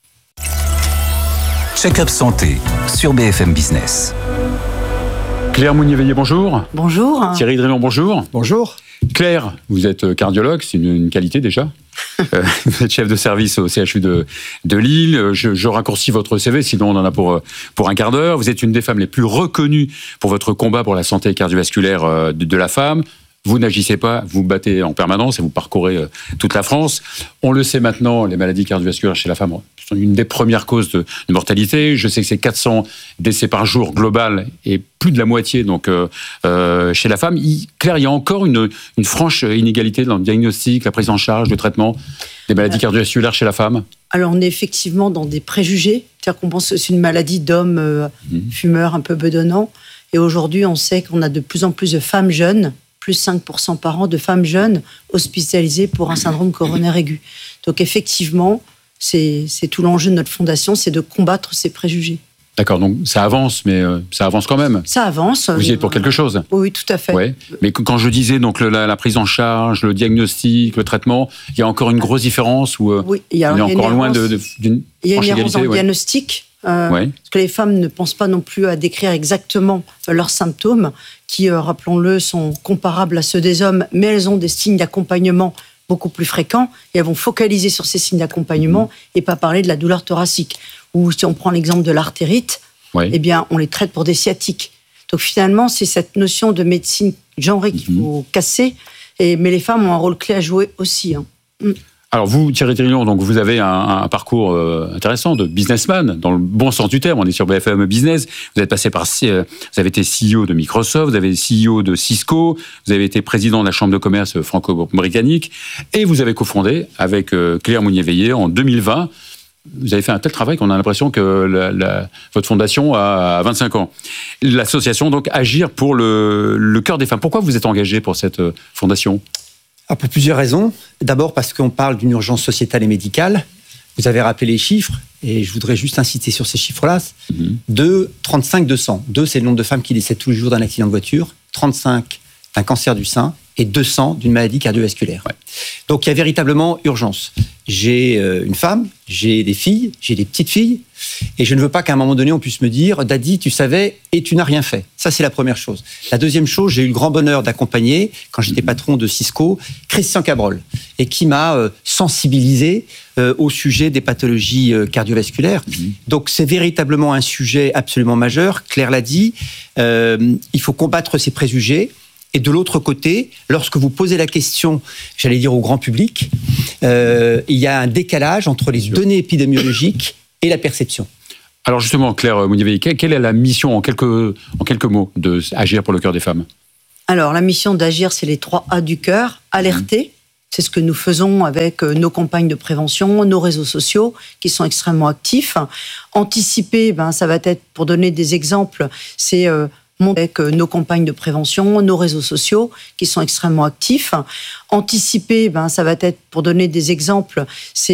Check-up santé sur B F M Business. Claire Mounier-Veillé, bonjour. Bonjour. Thierry Drilon, bonjour. Bonjour. Claire, vous êtes cardiologue, c'est une, une qualité déjà. euh, vous êtes chef de service au C H U de, de Lille. Je, je raccourcis votre C V, sinon on en a pour, pour un quart d'heure. Vous êtes une des femmes les plus reconnues pour votre combat pour la santé cardiovasculaire de, de la femme. Vous n'agissez pas, vous battez en permanence et vous parcourez toute la France. On le sait maintenant, les maladies cardiovasculaires chez la femme sont une des premières causes de, de mortalité. Je sais que c'est quatre cents décès par jour global et plus de la moitié donc euh, euh, chez la femme. Il, Claire, il y a encore une, une franche inégalité dans le diagnostic, la prise en charge, le traitement des maladies cardiovasculaires chez la femme. Alors on est effectivement dans des préjugés, c'est-à-dire qu'on pense que c'est une maladie d'hommes euh, mmh. fumeurs un peu bedonnants. Et aujourd'hui, on sait qu'on a de plus en plus de femmes jeunes, plus cinq pour cent par an de femmes jeunes hospitalisées pour un syndrome coronaire aigu. Donc effectivement, c'est, c'est tout l'enjeu de notre fondation, c'est de combattre ces préjugés. D'accord, donc ça avance, mais euh, ça avance quand même. Ça avance. Vous y êtes pour quelque chose. Oui, tout à fait. Ouais. Mais quand je disais donc le, la, la prise en charge, le diagnostic, le traitement, il y a encore une grosse différence ou euh, oui, il y a, on est encore loin de, de, d'une il y a une errance dans le ouais. diagnostic. Euh, ouais. Parce que les femmes ne pensent pas non plus à décrire exactement leurs symptômes, qui, euh, rappelons-le, sont comparables à ceux des hommes, mais elles ont des signes d'accompagnement beaucoup plus fréquents, et elles vont focaliser sur ces signes d'accompagnement mmh. et pas parler de la douleur thoracique. Ou si on prend l'exemple de l'artérite, ouais. eh bien, on les traite pour des sciatiques. Donc finalement, c'est cette notion de médecine genrée qu'il mmh. faut casser, et, mais les femmes ont un rôle clé à jouer aussi. Hein. Mmh. Alors vous, Thierry Trillon, donc vous avez un, un parcours euh, intéressant de businessman, dans le bon sens du terme. On est sur B F M Business. Vous êtes passé par, euh, vous avez été C E O de Microsoft, vous avez été C E O de Cisco, vous avez été président de la Chambre de commerce franco-britannique, et vous avez cofondé avec euh, Claire Mounier-Veillé en deux mille vingt. Vous avez fait un tel travail qu'on a l'impression que la, la, votre fondation a vingt-cinq ans. L'association donc Agir pour le, le cœur des femmes. Pourquoi vous êtes engagé pour cette fondation ? Alors pour plusieurs raisons. D'abord parce qu'on parle d'une urgence sociétale et médicale. Vous avez rappelé les chiffres, et je voudrais juste insister sur ces chiffres-là. Mmh. deux, trente-cinq, deux cents. deux, c'est le nombre de femmes qui décèdent tous les jours d'un accident de voiture. trente-cinq, d'un cancer du sein. Et deux cents d'une maladie cardiovasculaire. Ouais. Donc il y a véritablement urgence. J'ai euh, une femme, j'ai des filles, j'ai des petites filles, et je ne veux pas qu'à un moment donné on puisse me dire « Daddy, tu savais et tu n'as rien fait ». Ça, c'est la première chose. La deuxième chose, j'ai eu le grand bonheur d'accompagner, quand j'étais patron de Cisco, Christian Cabrol, et qui m'a euh, sensibilisé euh, au sujet des pathologies euh, cardiovasculaires. Mmh. Donc c'est véritablement un sujet absolument majeur. Claire l'a dit, euh, il faut combattre ces préjugés. Et de l'autre côté, lorsque vous posez la question, j'allais dire au grand public, euh, il y a un décalage entre les données épidémiologiques et la perception. Alors justement, Claire Mounier-Veillé, quelle est la mission en quelques, en quelques mots de Agir pour le cœur des femmes ? Alors la mission d'Agir, c'est les trois A du cœur. Alerter, mmh. c'est ce que nous faisons avec nos campagnes de prévention, nos réseaux sociaux qui sont extrêmement actifs. Anticiper, ben, ça va être, pour donner des exemples, c'est... Euh, avec nos campagnes de prévention, nos réseaux sociaux qui sont extrêmement actifs. Anticiper, ben, ça va être, pour donner des exemples, c'est